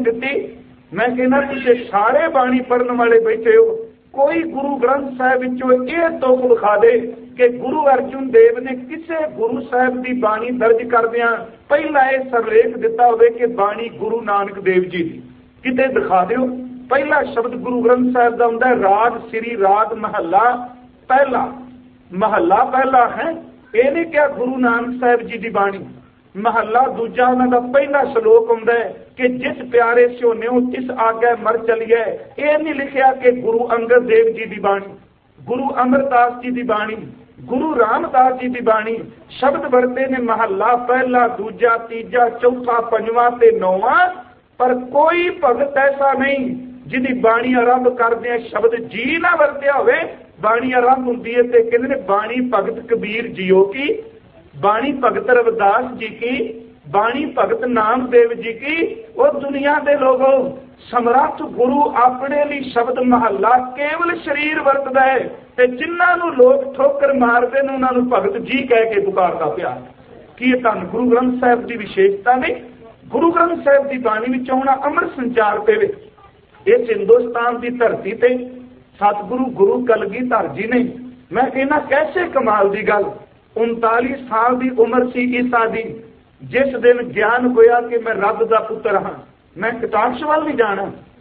दी। मैं कहना तुसीं सारे बाणी पढ़न वाले बैठे हो, कोई गुरु ग्रंथ साहिब विचों यह तुक विखा दे कि गुरु अर्जुन देव ने किसी गुरु साहिब की बाणी दर्ज करदियां पहला यह सरलेख दिता होवे कि बाणी गुरु नानक देव जी की, किते दिखा दिओ। पहला शब्द गुरु ग्रंथ साहिब का हुंदा है राग श्री राग महला पहला, महला पहला है। ये नहीं क्या गुरु नानक साहिब जी की बाणी। महला दूजा उन्होंने पहला श्लोक हुंदा है कि जिस प्यारे सोने तिस आगे मर चलिए। यह नहीं लिखा कि गुरु अंगद देव जी की बाणी, गुरु अमरदास जी की बाणी, गुरु रामदास जी की बाणी। शब्द वरते ने महला पहला दूजा तीजा चौथा पंजवां ते नौवां, पर कोई भगत ऐसा नहीं जिहदी बाणी आरंभ करदे शब्द जी ना वरत्या होवे। बाणी आरंभ हुंदी है ते कहंदे ने बाणी भगत कबीर जीओ की, बाणी भगत रविदास जी की, बाणी भगत नामदेव जी की। और दुनिया के लोगों समर्थ गुरु अपने लिए शब्द महला केवल शरीर वरतदा है ते जिन्होंने लोग ठोकर मारते हैं उन्होंने भगत जी कह के पुकारता पिया। कि धन गुरु ग्रंथ साहिब की विशेषता ने गुरु ग्रंथ साहिब की बाणी में आना अमर संचार पे। इस हिंदुस्तान की धरती पे सतगुरु गुरु कलगीधर जी ने, मैं कहना कैसे कमाल की गल, 39 साल की उम्र सी ईसा दी जिस दिन ज्ञान होया कि मैं रब का पुत्र हाँ, मैं कटाक्ष वाल नहीं जाना।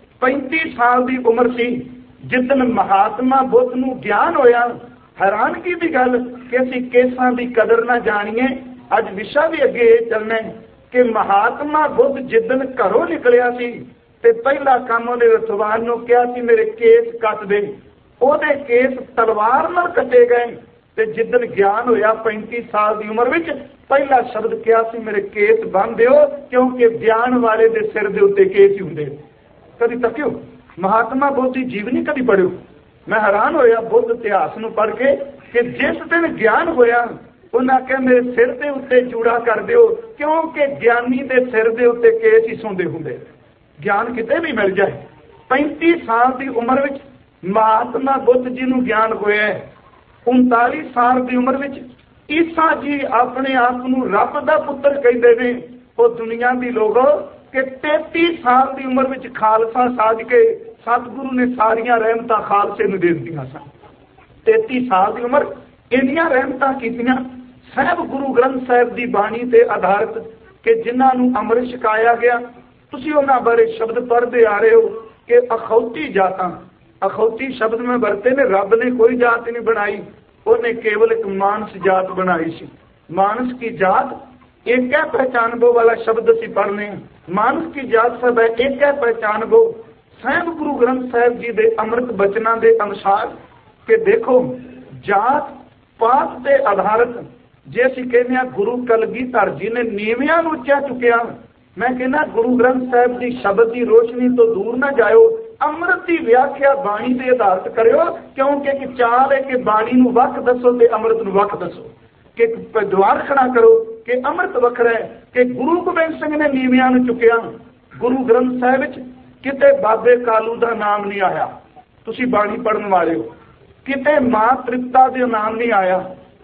35 साल की उम्र सी जिस दिन महात्मा बुद्ध नूं ज्ञान होया। हैरानगी की गल कि असीं केसां की कदर ना जानीए। अज विशा भी अगे चलना है कि महात्मा बुद्ध जिस दिन घरों निकलिया सी ते पहला काम उहने रथवान नूं कहा सी मेरे केस कट दे। ओहदे केस तलवार नाल कटे गए ते जिस दिन ज्ञान होया 35 साल की उम्र विच पहला शब्द कहा सी मेरे केस बन दिओ, क्योंकि ज्ञान वाले दे सिर दे उत्ते केस ही हुंदे। कभी तक्यो महात्मा बुद्ध की जीवनी कभी पढ़ियो। मैं हैरान होया बुद्ध इतिहास नूं पढ़ के कि जिस दिन ज्ञान होया उन्हें आख्या मेरे सिर के उत्ते चूड़ा कर दिओ, क्योंकि ज्ञानी दे सिर दे उत्ते केस ही सोंदे हुंदे। ज्ञान किते भी मिल जाए। 35 साल की उम्र विच महात्मा बुद्ध जी नूं ज्ञान होया। 39 साल की उम्र विच ईसा जी अपने आप को रब का पुत्र कहते हैं। वो दुनिया की लोगों कि 33 साल की उम्र में खालसा साज के सतगुरु ने सारिया रहमत खालसे नूं दे दित्तियां सन। 33 साल की उम्र इन्नियां रहमत कीतियां साहब गुरु ग्रंथ साहिब की बाणी ते आधारित कि जिन्होंने अमृत छकाया गया। तुसीं उन्हां बारे शब्द पढ़ते आ रहे हो कि अखौती जातां, अखौती शब्द में वरते ने रब ने कोई जात नहीं बनाई, उन्हें केवल एक मानस जात बनाई सी। मानस की जात एक है पहचानबो वाला शब्द असीं पढ़ने। मानस की जात सब है एक है पहचानबो। साहिब गुरु ग्रंथ साहिब जी दे अमृत बचना दे अनुसार कि देखो जात पात ते आधारित जे असीं कहने गुरु कलगीधर जी ने नीवियां नूं उच्चा चुकिया। मैं कहना गुरु ग्रंथ साहिब की शब्द की रोशनी तो दूर ना जाओ, अमृत की व्याख्या बाणी से आधारित करो, क्योंकि एक चाल है कि बाणी नूं वख दसो ते अमृत नूं वख दसो। कि द्वार खड़ा करो कि अमृत वखरा है कि गुरु गोबिंद सिंह ने नीवियां नूं चुकिया। गुरु ग्रंथ साहिब विच किते बाबे कालू का नाम नहीं आया। तुसीं बाणी पढ़न वाले हो, किते मां तृप्ता का नाम नहीं आया।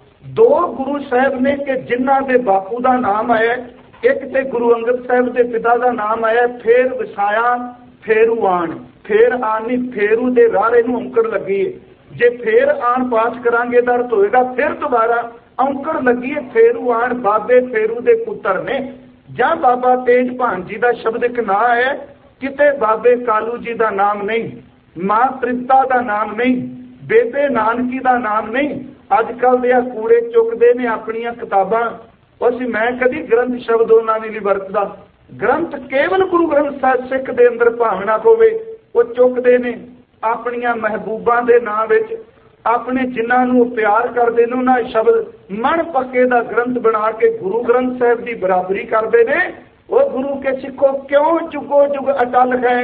2 गुरु साहिब ने कि जिन्हां दे बापू का नाम आया, एक ते गुरु अंगद साहिब के पिता का नाम आया। फिर वसाया फेरू आन, फेर आनी फेरू दे रारे नूं औंकड़ लगी है। जे फेर आन पाठ करांगे तो अर्थ होएगा फिर दोबारा औंकड़ लगी है। फेरू आन बाबे फेरू दे पुत्र ने। जां बाबा तेज भान जी का शब्द एक ना है, किते बाबे कालू जी का नाम नहीं, मां तृप्ता का नाम नहीं, बेबे नानकी का नाम नहीं। अजकल दे कूड़े चुकते ने अपनियां किताबां। उस मैं कभी ग्रंथ शब्द उन्होंने नहीं वरतदा। ग्रंथ केवल गुरु ग्रंथ साहिब सिख के अंदर भावना होवे वो चुकते ने अपनियां महबूबा के नाम विच, अपने जिन्होंने प्यार करते हैं उन्होंने शब्द मन पक्के का ग्रंथ बना के गुरु ग्रंथ साहिब की बराबरी करते हैं। वो गुरु के सिखो क्यों जुगो जुग अटल गए।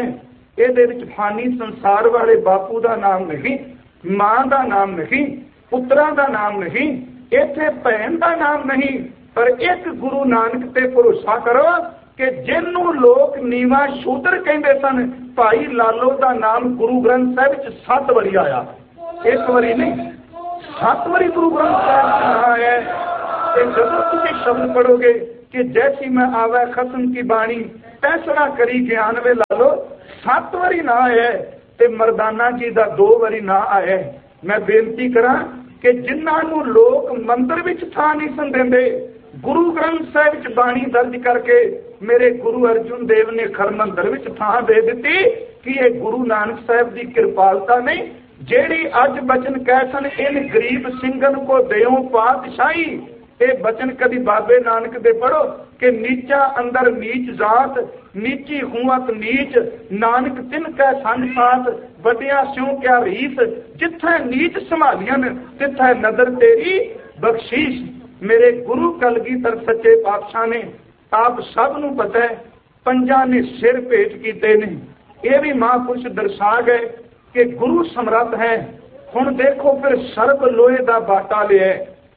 ये फानी संसार वाले बापू का नाम नहीं, मां का नाम नहीं, पुत्रा का नाम नहीं, इत्थे भैन का नाम नहीं, पर एक गुरु नानक ते भरोसा करो कि जिन्हों लोग नीवा शूद्र कहते सन। भाई लालो का नाम गुरु ग्रंथ साहिब 7 बारी आया, एक बारी नहीं 7 बारी गुरु ग्रंथ साहिब आया है। जब तुम शब्द पढ़ोगे कि जैसी मैं आवे खसम की बाणी फैसला करी ज्ञान वे ला लो। 7 वारी ना आया ते मरदाना जी का 2 वारी ना आया। मैं बेनती करा कि जिन्हों लोग मंदिर विच थां नहीं सन देंदे, गुरु ग्रंथ साहिब विच बाणी दर्ज करके मेरे गुरु अर्जुन देव ने खरमंदर विच थां दे दी कि ये गुरु नानक साहिब की कृपालता नहीं, जेड़ी अज बचन कह सन इन गरीब सिंगन को देओ पातशाही। ये बचन कभी बाबे नानक दे पढ़ो कि नीचा अंदर नीच जात, नीची हुआत नीच, नानक तिनकै संग साथ, वड्डियां स्यों क्या रीस, जिथे नीच संभालियन तिथे नदर तेरी बख्शीश। मेरे गुरु कलगीधर सच्चे पातशाह ने आप सब नूं पता है 5 ने सिर भेंट कीते ने। यह भी महापुरुष दर्शा गए कि गुरु समर्थ है। हुण देखो फिर सर्ब लोहे का बाटा लिया,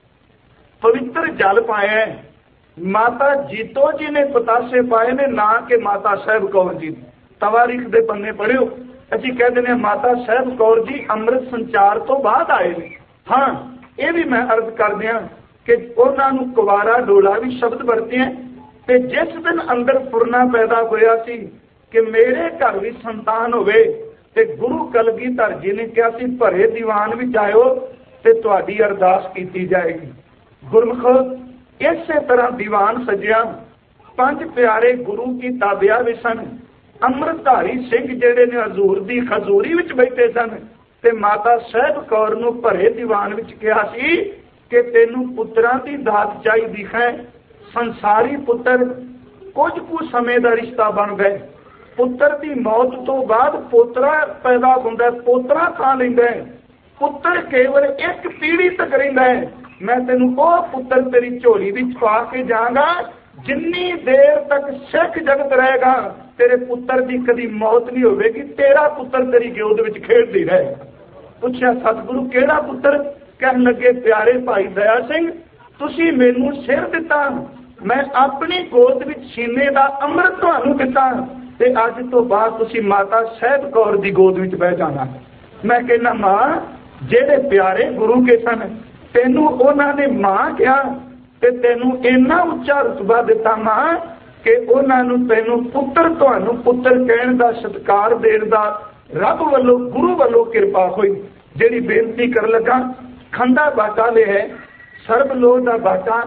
पवित्र जल पाया, माता जीतो जी ने पतासे पाए ने, ना कि माता साहब कौर जी। तवारीख दे पन्ने पढ़ियो, असीं कह दिंदे माता साहब कौर जी अमृत संचार तो बाद आए ने। हाँ, ये भी मैं अर्ज कर दिया कि उन्होंने कुवारा डोला भी शब्द वरते हैं। ते जिस दिन अंदर फुरना पैदा होया सी कि मेरे घर भी संतान होवे, ते गुरु कलगीधर जी ने कहा सी भरे दीवान विच आयो ते तुहाडी अरदास कीती जाएगी। गुरमुख इस तरह दीवान सजिया। 5 प्यारे गुरु की ताबिया भी सन। अमृतधारी सिंह जेड़े ने हजूर दी खजूरी विच बैठे सन ते माता साहब कौर नूं भरे दीवान विच कहा सी कि तेनू पुत्रां दी दात चाहीदी है। संसारी पुत्र कुछ कुछ समय का रिश्ता बन गए। पुत्र की मौत तो बाद पोतरा पैदा होता है, पोतरा थां लैंदा है। पुत्र केवल एक पीढ़ी तक रहिंदा है। मैं तेनू वो पुत्र तेरी झोली विच पा के जाऊंगा, जिन्नी देर तक सिख जगत रहेगा तेरे पुत्र की कभी मौत नहीं होगी, तेरा पुत्र तेरी गोद विच खेडदी रहेगा। पूछा सतगुरु केड़ा पुत्र? कहन लगे प्यारे भाई दया सिंह, तुसी मैनू सिर दिता, मैं अपनी गोद विच सीने का अमृत तुहानू दिता, ते अज तो बाद तुसी माता साहब कौर दी गोद विच बह जाना। मैं कहना मां, जेड़े प्यारे गुरु के सन तेनू उन्हां ने मां कहा ते तेनू इन्ना उच्चा रुतबा दिता मां कि उन्हां नू तेनू पुत्र तुहानू पुत्र कहण दा सत्कार देण दा रब वल्लों गुरु वल्लों किरपा होई। जेड़ी बेनती कर लगा, खंडा बाटा ले है, सर्वलोह दा बाटा,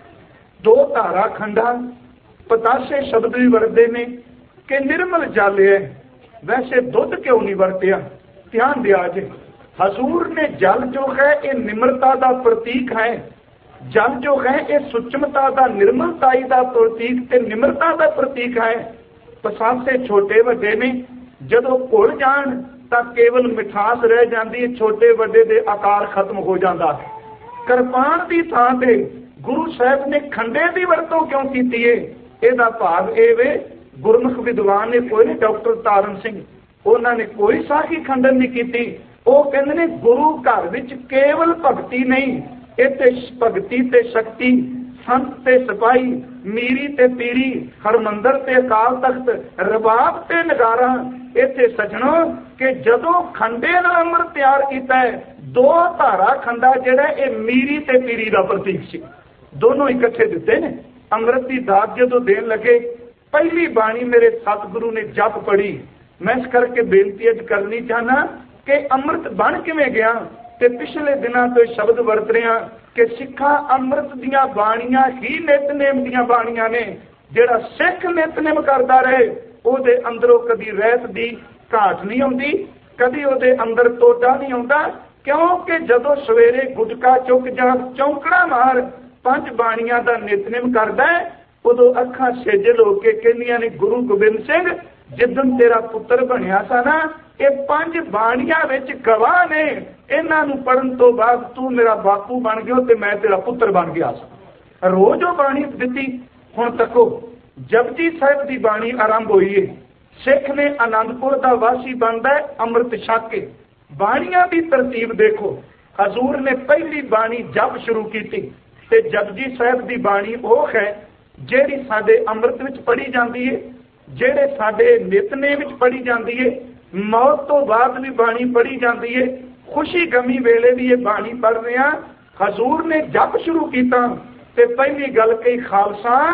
2 धारा खंडा, पतासे शब्द भी वरते ने कि निर्मल जल है। वैसे दुध क्यों नहीं वरतिया? ध्यान दिया जे, हजूर ने जल जो है ये निम्रता का प्रतीक है। जल जो है ये सूक्ष्मता का, निर्मलताई का प्रतीक ते निम्रता का प्रतीक है। पसासे छोटे वड्डे ने, जदों घुल जाण तां केवल मिठास रह जाती है, छोटे वड्डे दे आकार खत्म हो जाता है। किरपान की थां ते गुरु साहब ने खंडे की वरतों क्यों की है? ਇਹਦਾ ਭਾਵ ਇਹ ਵੇ गुरमुख विद्वान ने कोई नहीं, डॉक्टर तारण सिंह उन्होंने कोई साही खंडन नहीं की। वो कहते ने गुरु घर विच केवल भगती नहीं, इत्थे भगती ते शक्ति, संत ते सिपाही, मीरी ते पीरी, हरमंदर ते अकाल तख्त, रबाब ते नगारा। इत्थे सजणो कि जदों खंडे नाल अमृत तैयार किया है, 2 धारा खंडा जिहड़ा ये मीरी ते पीरी का प्रतीक सी, दोनों इकट्ठे दिते ने। अमृत की दात जदों देन लगे, पहली बाणी मेरे सतगुरु ने जप पढ़ी। मैं इस करके बेनती अज करनी चाहना कि अमृत बन किवें गया, ते पिछले दिनों तो शब्द वरत रहे हैं कि सिखा अमृत दियां बाणियां ही नितनेम दियां बाणियां ने। जिहड़ा सिख नितनेम करदा रहे ਉਹਦੇ अंदरों कभी रहत दी घाट नहीं आउंदी, कभी ਉਹਦੇ अंदर टोटा नहीं आउंदा, क्योंकि जदों सवेरे गुटका चुक जा चौंकड़ा मार 5 बाणियां दा नितनेम करदा है, उदों अखां सेजल होके कहंदियां ने गुरु गोबिंद सिंह जिदन तेरा पुत्र बनिया सा ना, ये 5 बाणियां विच गवाह ने, इन्हां नूं पढ़न तो बाद तू मेरा बापू बन गया ते मैं तेरा पुत्र बन गया सा। रोज वो बाणी दिती। हुण तको जपजी साहिब की बाणी आरंभ हुई है। सिख ने आनंदपुर का वासी बनता है अमृत छक के। बाणियां की तरतीब देखो, हजूर ने पहली बाणी जप शुरू की ते जपजी साहिब की बाणी वो है ਜਿਹੜੀ ਸਾਡੇ ਅੰਮ੍ਰਿਤ ਵਿੱਚ ਪੜ੍ਹੀ ਜਾਂਦੀ ਹੈ, ਜਿਹੜੇ ਸਾਡੇ ਨਿਤਨੇਮ ਵਿੱਚ ਪੜ੍ਹੀ ਜਾਂਦੀ ਹੈ, ਮੌਤ ਤੋਂ ਬਾਅਦ ਵੀ ਬਾਣੀ ਪੜ੍ਹੀ ਜਾਂਦੀ ਹੈ, ਖੁਸ਼ੀ ਗਮੀ ਵੇਲੇ ਵੀ ਇਹ ਬਾਣੀ ਪੜ੍ਹ ਰਹੇ ਹਾਂ। ਹਜ਼ੂਰ ਨੇ ਜਪ ਸ਼ੁਰੂ ਕੀਤਾ ਤੇ ਪਹਿਲੀ ਗੱਲ ਕਹੀ, ਖਾਲਸਾ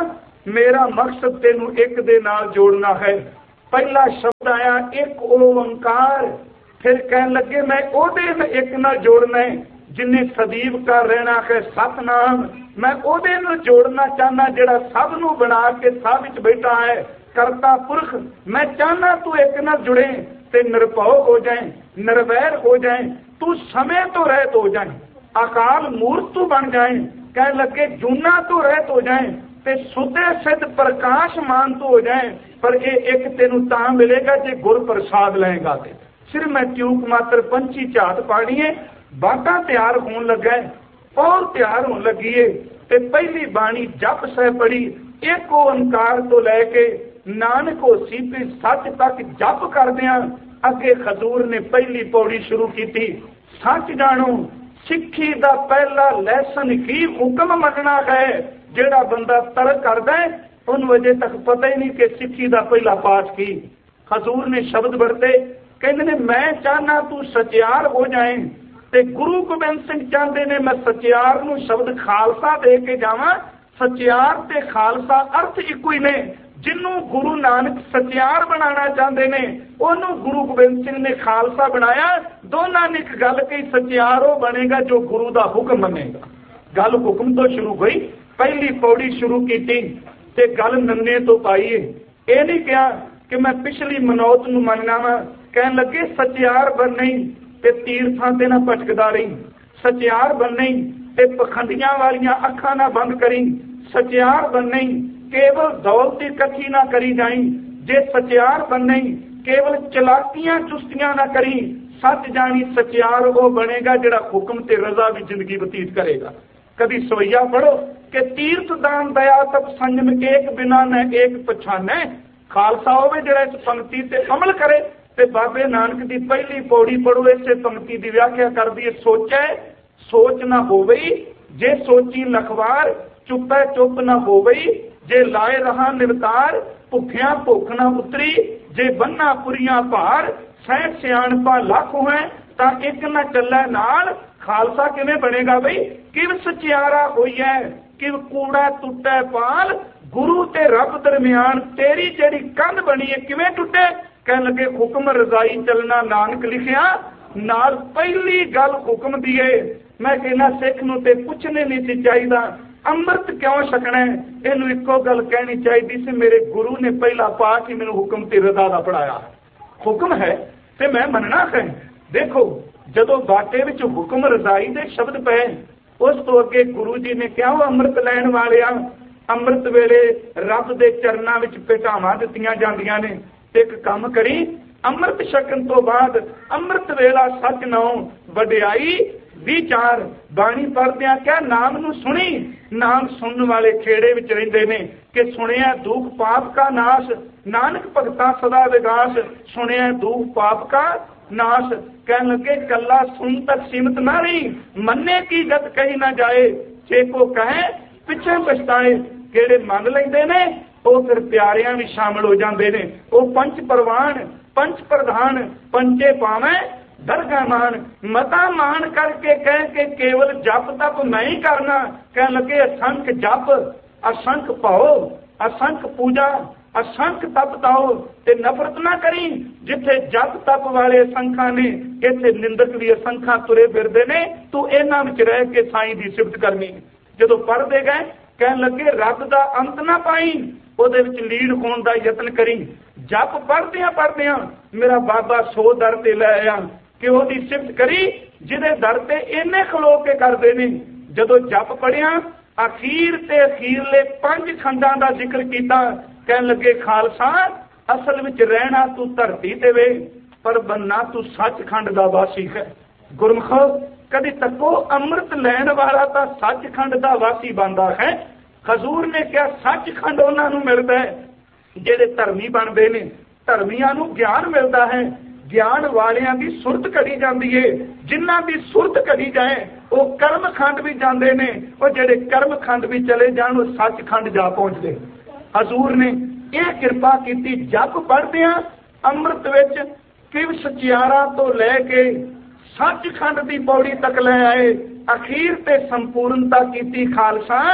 मेरा मकसद तेनू एक दे नाल जोड़ना है। पहला शब्द आया एक ओंकार, फिर कह लगे मैं ओदे एक नाल जोड़ना है जिन्हें सदीव का रहना है सतनाम। मैं ओदे नाल जोड़ना चाहना जिहड़ा सब नू बना के सब विच बैठा है, करता पुरख। मैं चाहना तू एक नाल जुड़े ते निरभव हो जाए, निर्वैर हो जाए, तू समय तो रहत हो जाए, अकाल मूर्त तू बन जाए, कह लगे जूना तो रहत हो जाए ते सुधे सिद्ध प्रकाशमान तो हो जाए। पर ये एक तेनू तां मिलेगा जे गुर प्रसाद लेगा। सिर मैं ट्यूक मात्र पंछी झात पानी है, बाटा तैयार होने लगा है और तैयार होने लगी है। ते पहली बाणी जप सह पढ़ी, एक ओंकार तो लैके नानक होसी ते सच तक जप करदियां अगे खजूर ने पहली पौड़ी शुरू की थी। सच जानो सिक्खी दा पहला लैसन ही हुक्म मनना है। जेड़ा बंदा तर्क करदा है उन वजह तक पता ही नहीं कि सिक्खी दा पहला पाठ की। हजूर ने शब्द बरते, कहते ने मैं चाहना तू सचियार हो जाए, ते गुरु गोबिंद सिंह चाहते ने मैं सचियार नू शब्द खालसा दे के जावां। सचियार ते खालसा अर्थ इको ही ने। जिन्हों गुरु नानक सचियार बनाना चाहते ने उन्होंने गुरु गोबिंद सिंह ने खालसा बनाया। दोनों ने एक गल कही, सचियार वो बनेगा जो गुरु का हुक्म मनेगा। गल हुक्म तो शुरू हुई, पहली पौड़ी शुरू की ते गल नन्ने तो पाई है। ये नहीं कहा कि मैं पिछली मनौत नू मनना वा, कह लगे सचियार बननी ते तीर्थां ते ना भटकदा रही, सचियार बननी ते पखंडियां वालियां अखां ना बंद करी, सचियार बननी केवल दौलत इकट्ठी ना करी जाई, जे सचियार बननी केवल चलाकियां चुस्तियां ना करी। सच जानी सचियार वो बनेगा जिहड़ा हुक्म ते रजा भी जिंदगी बतीत करेगा। कभी सवैया पढ़ो कि तीर्थ दान दया तप संयम एक बिना न एक पछाने। खालसा होवे जिहड़ा इस पंक्ति ते अमल करे। ते बाबे नानक दी पहली पौड़ी पढ़ो, इसे पंक्ति की व्याख्या कर दी, सोचे सोच ना होवई, जे सोची लखवार, चुपै चुप ना होवई, जे लाए रहा निरतार, भुखिया भुख ना उतरी, जे बन्ना पुरिया भार, सैठ सियाणपा लख है ता एक ना चलै नाल। खालसा किवें बनेगा बई, किव सचियारा होई है, किव कूड़ा टुटे पाल, गुरु ते रब दरमियान तेरी जेड़ी कंध बनी है किवें टुटे। कह लगे हुक्म रजाई चलना नानक लिखिया, नाल पहली गल हुक्म दी है। मैं कहना सिख नूं ते पुछने नहीं सी चाहिदा अमृत क्यों छकना है, इनू इको गल कहनी चाहिए सी, मेरे गुरु ने पहला पाठ ही मैनू हुक्म ते रजा दा पढ़ाया। हुक्म है ते मैं मनना है। देखो जदों बाटे विच हुक्म रजाई दे शब्द पे, उस तो अगे गुरु जी ने क्या अमृत लैण वालिया, अमृत वेले रब दे चरनां विच भेटावां दित्तियां जांदियां ने। एक काम करी, अमृत छकन तो बाद अमृत वेला सच नौ वडियाई विचार बाणी पढ़दियां क्या नाम नू सुनी। नाम सुनने वाले खेड़े विच रहिंदे ने कि सुनिया दुख पाप का नाश, नानक भगता सदा विगास, सुनिया दुख पाप का नाश। कह लगे कला सुन तक सीमित ना रही, मन्ने की गत कही ना जाए, जे को कहे पिछे पछताए। केड़े मन लेंदे ने वो फिर प्यारियां भी शामिल हो जाते हैं। वो पंच परवान पंच प्रधान पंचे पावे दरगाह मान, मता मान करके कह के केवल जप तप नहीं करना। कह लगे असंख जप असंख पाओ, असंख पूजा असंख तप ताओ ते नफरत ना करी। जिथे जप तप वाले असंखा ने, इथे निंदक भी असंखा तुरे फिरदे ने। तू इन्हां विच रह के साईं दी सिफत करनी। जदों पढ़दे गए कह लगे रब दा अंत ना पाई, ਉਹਦੇ ਵਿੱਚ ਲੀਡ ਹੋਣ ਦਾ ਯਤਨ ਕਰੀ। ਜਪ ਪੜਦਿਆਂ ਮੇਰਾ ਬਾਬਾ ਸੋ ਦਰ ਤੇ ਲੈ ਆਇਆ ਕਿ ਉਹਦੀ ਸਿਫਤ ਕਰੀ ਜਿਹਦੇ ਦਰ ਤੇ ਇੰਨੇ ਖਲੋ ਕੇ ਕਰਦੇ ਨੇ। ਜਦੋਂ ਜਪ ਪੜਿਆ ਅਖੀਰ ਤੇ ਅਖੀਰਲੇ 5 ਖੰਡਾਂ ਦਾ ਜ਼ਿਕਰ ਕੀਤਾ। ਕਹਿਣ ਲੱਗੇ ਖਾਲਸਾ ਅਸਲ ਵਿੱਚ ਰਹਿਣਾ ਤੂੰ ਧਰਤੀ ਤੇ ਵੇ, ਪਰ ਬੰਨਾ ਤੂੰ ਸੱਚਖੰਡ ਦਾ ਵਾਸੀ ਹੈ। ਗੁਰਮਖੋ ਕਦੀ ਤੱਕੋ ਅੰਮ੍ਰਿਤ ਲੈਣ ਵਾਲਾ ਤਾਂ ਸੱਚਖੰਡ ਦਾ ਵਾਸੀ ਬਣਦਾ ਹੈ। हजूर ने क्या सचखंड उन्होंने मिलता है जेडे धर्मी बनते हैं। धर्मियों को ज्ञान मिलता है, ज्ञान वालियां की सुरत घड़ी जाती है। जिन्हों की सुरत घड़ी जाए वो कर्मखंड भी जाते हैं, और जेडे कर्मखंड भी चले जान वो सचखंड जा पहुंचते। हजूर ने यह कृपा की, जप पढ़दे अमृत विच किव सचियारा तो लैके सचखंड की पौड़ी तक ले आए। अखीर ते संपूर्णता की। खालसा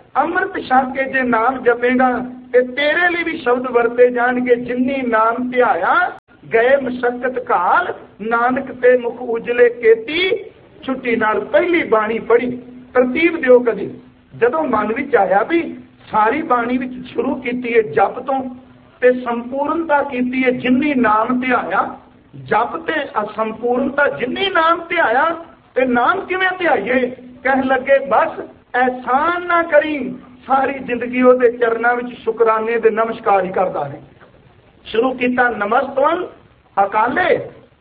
ਅੰਮ੍ਰਿਤ ਛਕ ਕੇ ਜੇ ਨਾਮ ਜਪੇਗਾ ਤੇ ਤੇਰੇ ਲਈ ਵੀ ਸ਼ਬਦ ਵਰਤੇ ਜਾਣਗੇ। ਜਿੰਨੀ ਨਾਮ ਧਿਆਇਆ ਗਏ ਮਸ਼ੱਕਤ ਕਾਲ, ਨਾਨਕ ਤੇ ਮੁਖ ਉਜਲੇ ਕੀਤੀ ਛੁੱਟੀ। ਨਾਲ ਪਹਿਲੀ ਬਾਣੀ ਪੜ੍ਹੀ, ਤਰਤੀਬ ਦਿਓ ਕਦੀ। ਜਦੋਂ ਮਨ ਵਿੱਚ ਆਇਆ ਵੀ ਸਾਰੀ ਬਾਣੀ ਵਿੱਚ ਸ਼ੁਰੂ ਕੀਤੀ ਹੈ ਜਪ ਤੋਂ ਤੇ ਸੰਪੂਰਨਤਾ ਕੀਤੀ ਹੈ ਜਿੰਨੀ ਨਾਮ ਧਿਆਇਆ। ਜਪ ਤੇ ਅਸੰਪੂਰਨਤਾ ਜਿੰਨੀ ਨਾਮ ਧਿਆਇਆ। ਤੇ ਨਾਮ ਕਿਵੇਂ ਧਿਆਈਏ? ਕਹਿਣ ਲੱਗੇ ਬਸ ਐਹਸਾਨ ਨਾ ਕਰੀ, ਸਾਰੀ ਜ਼ਿੰਦਗੀ ਉਹਦੇ ਚਰਨਾਂ ਵਿੱਚ ਸ਼ੁਕਰਾਨੇ ਦੇ ਨਮਸਕਾਰ ਹੀ ਕਰਦਾ ਹੈ। ਸ਼ੁਰੂ ਕੀਤਾ ਨਮਸਤਵੰ ਅਕਾਲੇ,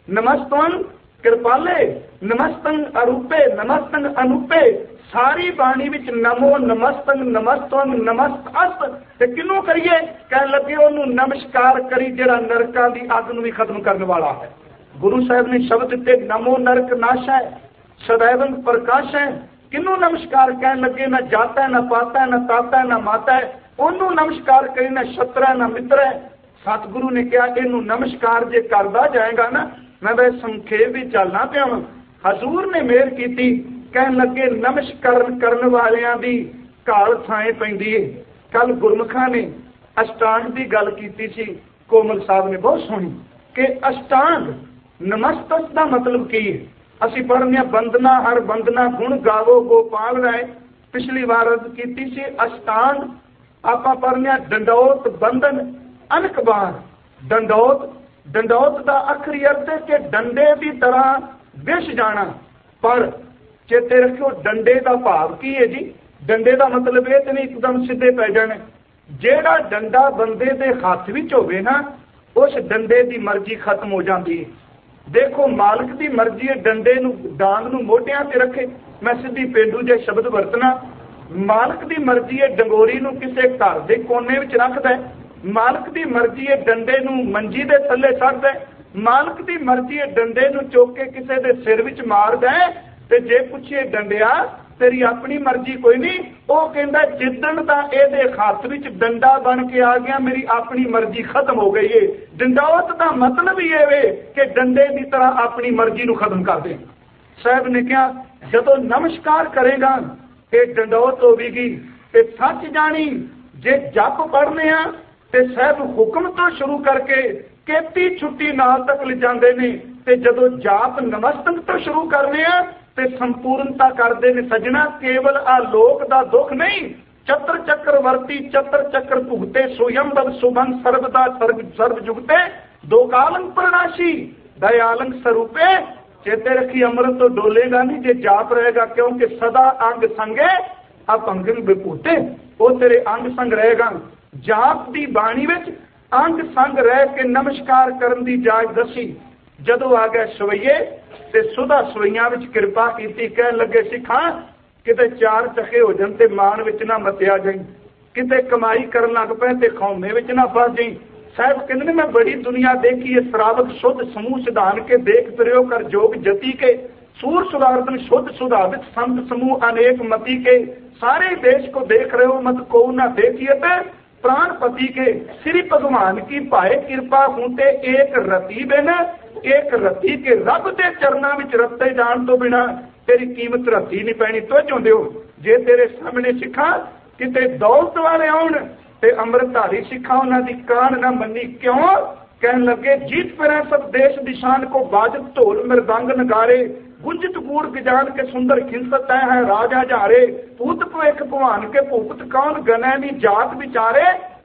ਨਮਸਤਵੰ ਕਿਰਪਾਲੇ, ਨਮਸਤੰ ਅਰੂਪੇ, ਨਮਸਤੰ ਅਨੂਪੇ। ਸਾਰੀ ਬਾਣੀ ਵਿੱਚ ਨਮੋ ਨਮਸਤੰ ਨਮਸਤਵੰ ਨਮਸਤਅਸਤ। ਤੇ ਕਿਹਨੂੰ ਕਰੀਏ? ਕਹਿਣ ਲੱਗੇ ਉਹਨੂੰ ਨਮਸਕਾਰ ਕਰੀ ਜਿਹੜਾ ਨਰਕਾਂ ਦੀ ਅੱਗ ਨੂੰ ਵੀ ਖਤਮ ਕਰਨ ਵਾਲਾ ਹੈ। ਗੁਰੂ ਸਾਹਿਬ ਨੇ ਸ਼ਬਦ ਦਿੱਤੇ ਨਮੋ ਨਰਕ ਨਾਸ਼ੈ ਸदैवं ਪ੍ਰਕਾਸ਼ੈ। ਕਿਹਨੂੰ ਨਮਸਕਾਰ? ਕਹਿਣ ਲੱਗੇ ਨਾ ਜਾਤਾ ਨਾ ਪਾਤਾ ਨਾ ਤਾਤਾ ਨਾ ਮਾਤਾ। ਉਹਨੂੰ ਨਮਸਕਾਰ ਕਰੀ, ਨਾ ਛਤਰਾ ਨਾ ਮਿੱਤਰ ਹੈ। ਸਤਿਗੁਰੂ ਨੇ ਕਿਹਾ ਇਹਨੂੰ ਨਮਸਕਾਰ ਜੇ ਕਰਦਾ ਜਾਏਗਾ ਨਾ, ਮੈਂ ਤਾਂ ਸੰਖੇਪ ਵੀ ਚੱਲਣਾ ਪਿਆ। ਹਜ਼ੂਰ ਨੇ ਮਿਹਰ ਕੀਤੀ, ਕਹਿਣ ਲੱਗੇ ਨਮਸਕਾਰਨ ਕਰਨ ਵਾਲਿਆਂ ਦੀ ਘਾਲ ਥਾਂ ਪੈਂਦੀ ਹੈ। ਕੱਲ ਗੁਰਮੁਖਾਂ ਨੇ ਅਸ਼ਟਾਂਗ ਦੀ ਗੱਲ ਕੀਤੀ ਸੀ, ਕੋਮਲ ਸਾਹਿਬ ਨੇ ਬਹੁਤ ਸੋਹਣੀ, ਕਿ ਅਸ਼ਟਾਂਗ ਨਮਸਤਕ ਦਾ ਮਤਲਬ ਕੀ ਹੈ। ਅਸੀਂ ਪੜ੍ਹਦੇ ਹਾਂ ਬੰਦਨਾ ਹਰ ਬੰਦਨਾ ਗੁਣ ਗਾਵੋ ਗੋਪਾਲ ਰਾਏ। ਪਿਛਲੀ ਵਾਰ ਅਰਜ਼ ਕੀਤੀ ਸੀ ਅਸ਼ਟਾਂਗ। ਆਪਾਂ ਪੜ੍ਹਦੇ ਹਾਂ ਡੰਡੌਤ ਬੰਧਨ ਅਨਕਬਾਰ। ਡੰਡੌਤ, ਡੰਡੌਤ ਦਾ ਆਖਰੀ ਅਰਥ ਹੈ ਕਿ ਡੰਡੇ ਦੀ ਤਰ੍ਹਾਂ ਵਿਛ ਜਾਣਾ। ਪਰ ਚੇਤੇ ਰੱਖਿਓ ਡੰਡੇ ਦਾ ਭਾਵ ਕੀ ਹੈ ਜੀ? ਡੰਡੇ ਦਾ ਮਤਲਬ ਇਹ ਤੇ ਨਹੀਂ ਇੱਕਦਮ ਸਿੱਧੇ ਪੈ ਜਾਣੇ। ਜਿਹੜਾ ਡੰਡਾ ਬੰਦੇ ਦੇ ਹੱਥ ਵਿੱਚ ਹੋਵੇ ਨਾ, ਉਸ ਡੰਡੇ ਦੀ ਮਰਜ਼ੀ ਖਤਮ ਹੋ ਜਾਂਦੀ ਹੈ। ਦੇਖੋ ਮਾਲਕ ਦੀ ਮਰਜ਼ੀ ਹੈ ਡੰਡੇ ਨੂੰ, ਡਾਂਗ ਨੂੰ ਮੋਢਿਆਂ ਤੇ ਰੱਖੇ। ਮੈਂ ਸਿੱਧੀ ਪੇਂਡੂ ਜੇ ਸ਼ਬਦ ਵਰਤਣਾ। ਮਾਲਕ ਦੀ ਮਰਜ਼ੀ ਹੈ ਡੰਗੋਰੀ ਨੂੰ ਕਿਸੇ ਘਰ ਦੇ ਕੋਨੇ ਵਿੱਚ ਰੱਖਦਾ। ਮਾਲਕ ਦੀ ਮਰਜ਼ੀ ਹੈ ਡੰਡੇ ਨੂੰ ਮੰਜੀ ਦੇ ਥੱਲੇ ਛੱਡਦਾ। ਮਾਲਕ ਦੀ ਮਰਜ਼ੀ ਹੈ ਡੰਡੇ ਨੂੰ ਚੁੱਕ ਕੇ ਕਿਸੇ ਦੇ ਸਿਰ ਵਿੱਚ ਮਾਰਦਾ। ਤੇ ਜੇ ਪੁੱਛੇ ਡੰਡਿਆ ਤੇਰੀ ਆਪਣੀ ਮਰਜ਼ੀ ਕੋਈ ਨਹੀਂ, ਉਹ ਕਹਿੰਦਾ ਜਿੱਦਣ ਦਾ ਇਹਦੇ ਹੱਥ ਵਿੱਚ ਡੰਡਾ ਬਣ ਕੇ ਆ ਗਿਆ ਮੇਰੀ ਆਪਣੀ ਮਰਜ਼ੀ ਖਤਮ ਹੋ ਗਈ ਏ। ਡੰਡੌਤ ਦਾ ਮਤਲਬ ਹੀ ਇਹ ਵੇ ਕਿ ਡੰਡੇ ਦੀ ਤਰ੍ਹਾਂ ਆਪਣੀ ਮਰਜ਼ੀ ਨੂੰ ਖਤਮ ਕਰ ਦੇ। ਸਾਹਿਬ ਨੇ ਕਿਹਾ ਜਦੋਂ ਨਮਸਕਾਰ ਕਰੇਗਾ ਇਹ ਡੰਡੌਤ ਹੋਵੇਗੀ। ਤੇ ਸੱਚ ਜਾਣੀ ਜੇ ਜਪ ਪੜ੍ਹਨੇ ਆ ਤੇ ਸਾਹਿਬ ਹੁਕਮ ਤੋਂ ਸ਼ੁਰੂ ਕਰਕੇ ਕੇਤੀ ਛੁੱਟੀ ਨਾਲ ਤੱਕ ਲਿਜਾਂਦੇ ਨੇ। ਤੇ ਜਦੋਂ ਜਾਪ ਨਮਸਤਕ ਤੋਂ ਸ਼ੁਰੂ ਕਰਨੇ ਆ ਤੇ ਸੰਪੂਰਨਤਾ ਕਰਦੇ ਨੇ। ਸਜਣਾ ਕੇਵਲ ਆ ਲੋਕ ਦਾ ਦੁੱਖ ਨਹੀਂ, ਚਤਰ ਚੱਕਰ ਵਰਤੀ ਚਤਰ ਚੱਕਰ ਭੁਗਤੇ ਸੋਯੰਬਰ ਸੁਭੰ ਸਰਬਦਾ ਸਰਬ ਜੁਗਤੇ ਦੋ ਕਾਲੰ ਪ੍ਰਣਾਸ਼ੀ ਦਇਆਲੰ ਸਰੂਪੇ। ਚੇਤੇ ਰੱਖੀ ਅੰਮ੍ਰਿਤ ਤੋਂ ਡੋਲੇਗਾ ਨਹੀਂ ਜੇ ਜਾਪ ਰਹੇਗਾ, ਕਿਉਂਕਿ ਸਦਾ ਅੰਗ ਸੰਗੇ ਅਪੰਗਨ ਵਿਭੂਤੇ। ਉਹ ਤੇਰੇ ਅੰਗ ਸੰਗ ਰਹੇਗਾ। ਜਾਪ ਦੀ ਬਾਣੀ ਵਿੱਚ ਅੰਗ ਸੰਗ ਰਹਿ ਕੇ ਨਮਸਕਾਰ ਕਰਨ ਦੀ ਜਾਚ ਦੱਸੀ। ਜਦੋਂ ਆ ਗਏ ਸਵਈਏ ਤੇ ਸੁਧਾ ਸਵਈਆਂ ਵਿੱਚ ਕਿਰਪਾ ਕੀਤੀ। ਕਹਿਣ ਲੱਗੇ ਸਿੱਖਾਂ ਕਿਤੇ ਚਾਰ ਚਖੇ ਹੋ ਜਾਣ ਤੇ ਮਾਣ ਵਿੱਚ ਨਾ ਮਤਿਆ ਜਾਈ, ਕਿਤੇ ਕਮਾਈ ਕਰਨ ਲੱਗ ਪਏ ਤੇ ਖੌਮੇ ਵਿੱਚ ਨਾ ਫਸ ਜਾਈ। ਸਾਹਿਬ ਕਹਿੰਦੇ ਨੇ ਮੈਂ ਬੜੀ ਦੁਨੀਆ ਦੇਖੀ ਹੈ, ਸਰਾਵਕ ਸ਼ੁੱਧ ਸਮੂਹ ਸਿਧਾਨ ਕੇ ਦੇਖ ਫਿਰਿਓ ਕਰ ਜੋਗ ਜਤੀ ਕੇ सूर सुधारतन शुद्ध सुधारित संत समूह अनेक मति के सारे देश को देख रहे हो मत को न देखिए प्राणपति के श्री भगवान की पाए कृपा होते एक रति बिन एक रति के रब के चरणों में रते जान तो बिना तेरी कीमत रती नहीं पैनी। तो चाहते हो जे तेरे सामने सिखा किते दौलत वाले आउण ते अमृतधारी सिखा उन्हां दी कान ना मनी क्यों कहन लगे जीत फिर सब देश दिशान को बाजत ढोल मृदंग नगारे गुंजित गूढ़ गजान के सुंदर खिलसत है राजा जारे पूत भविख भगवान के भूपत कौन गने नी जात विचारे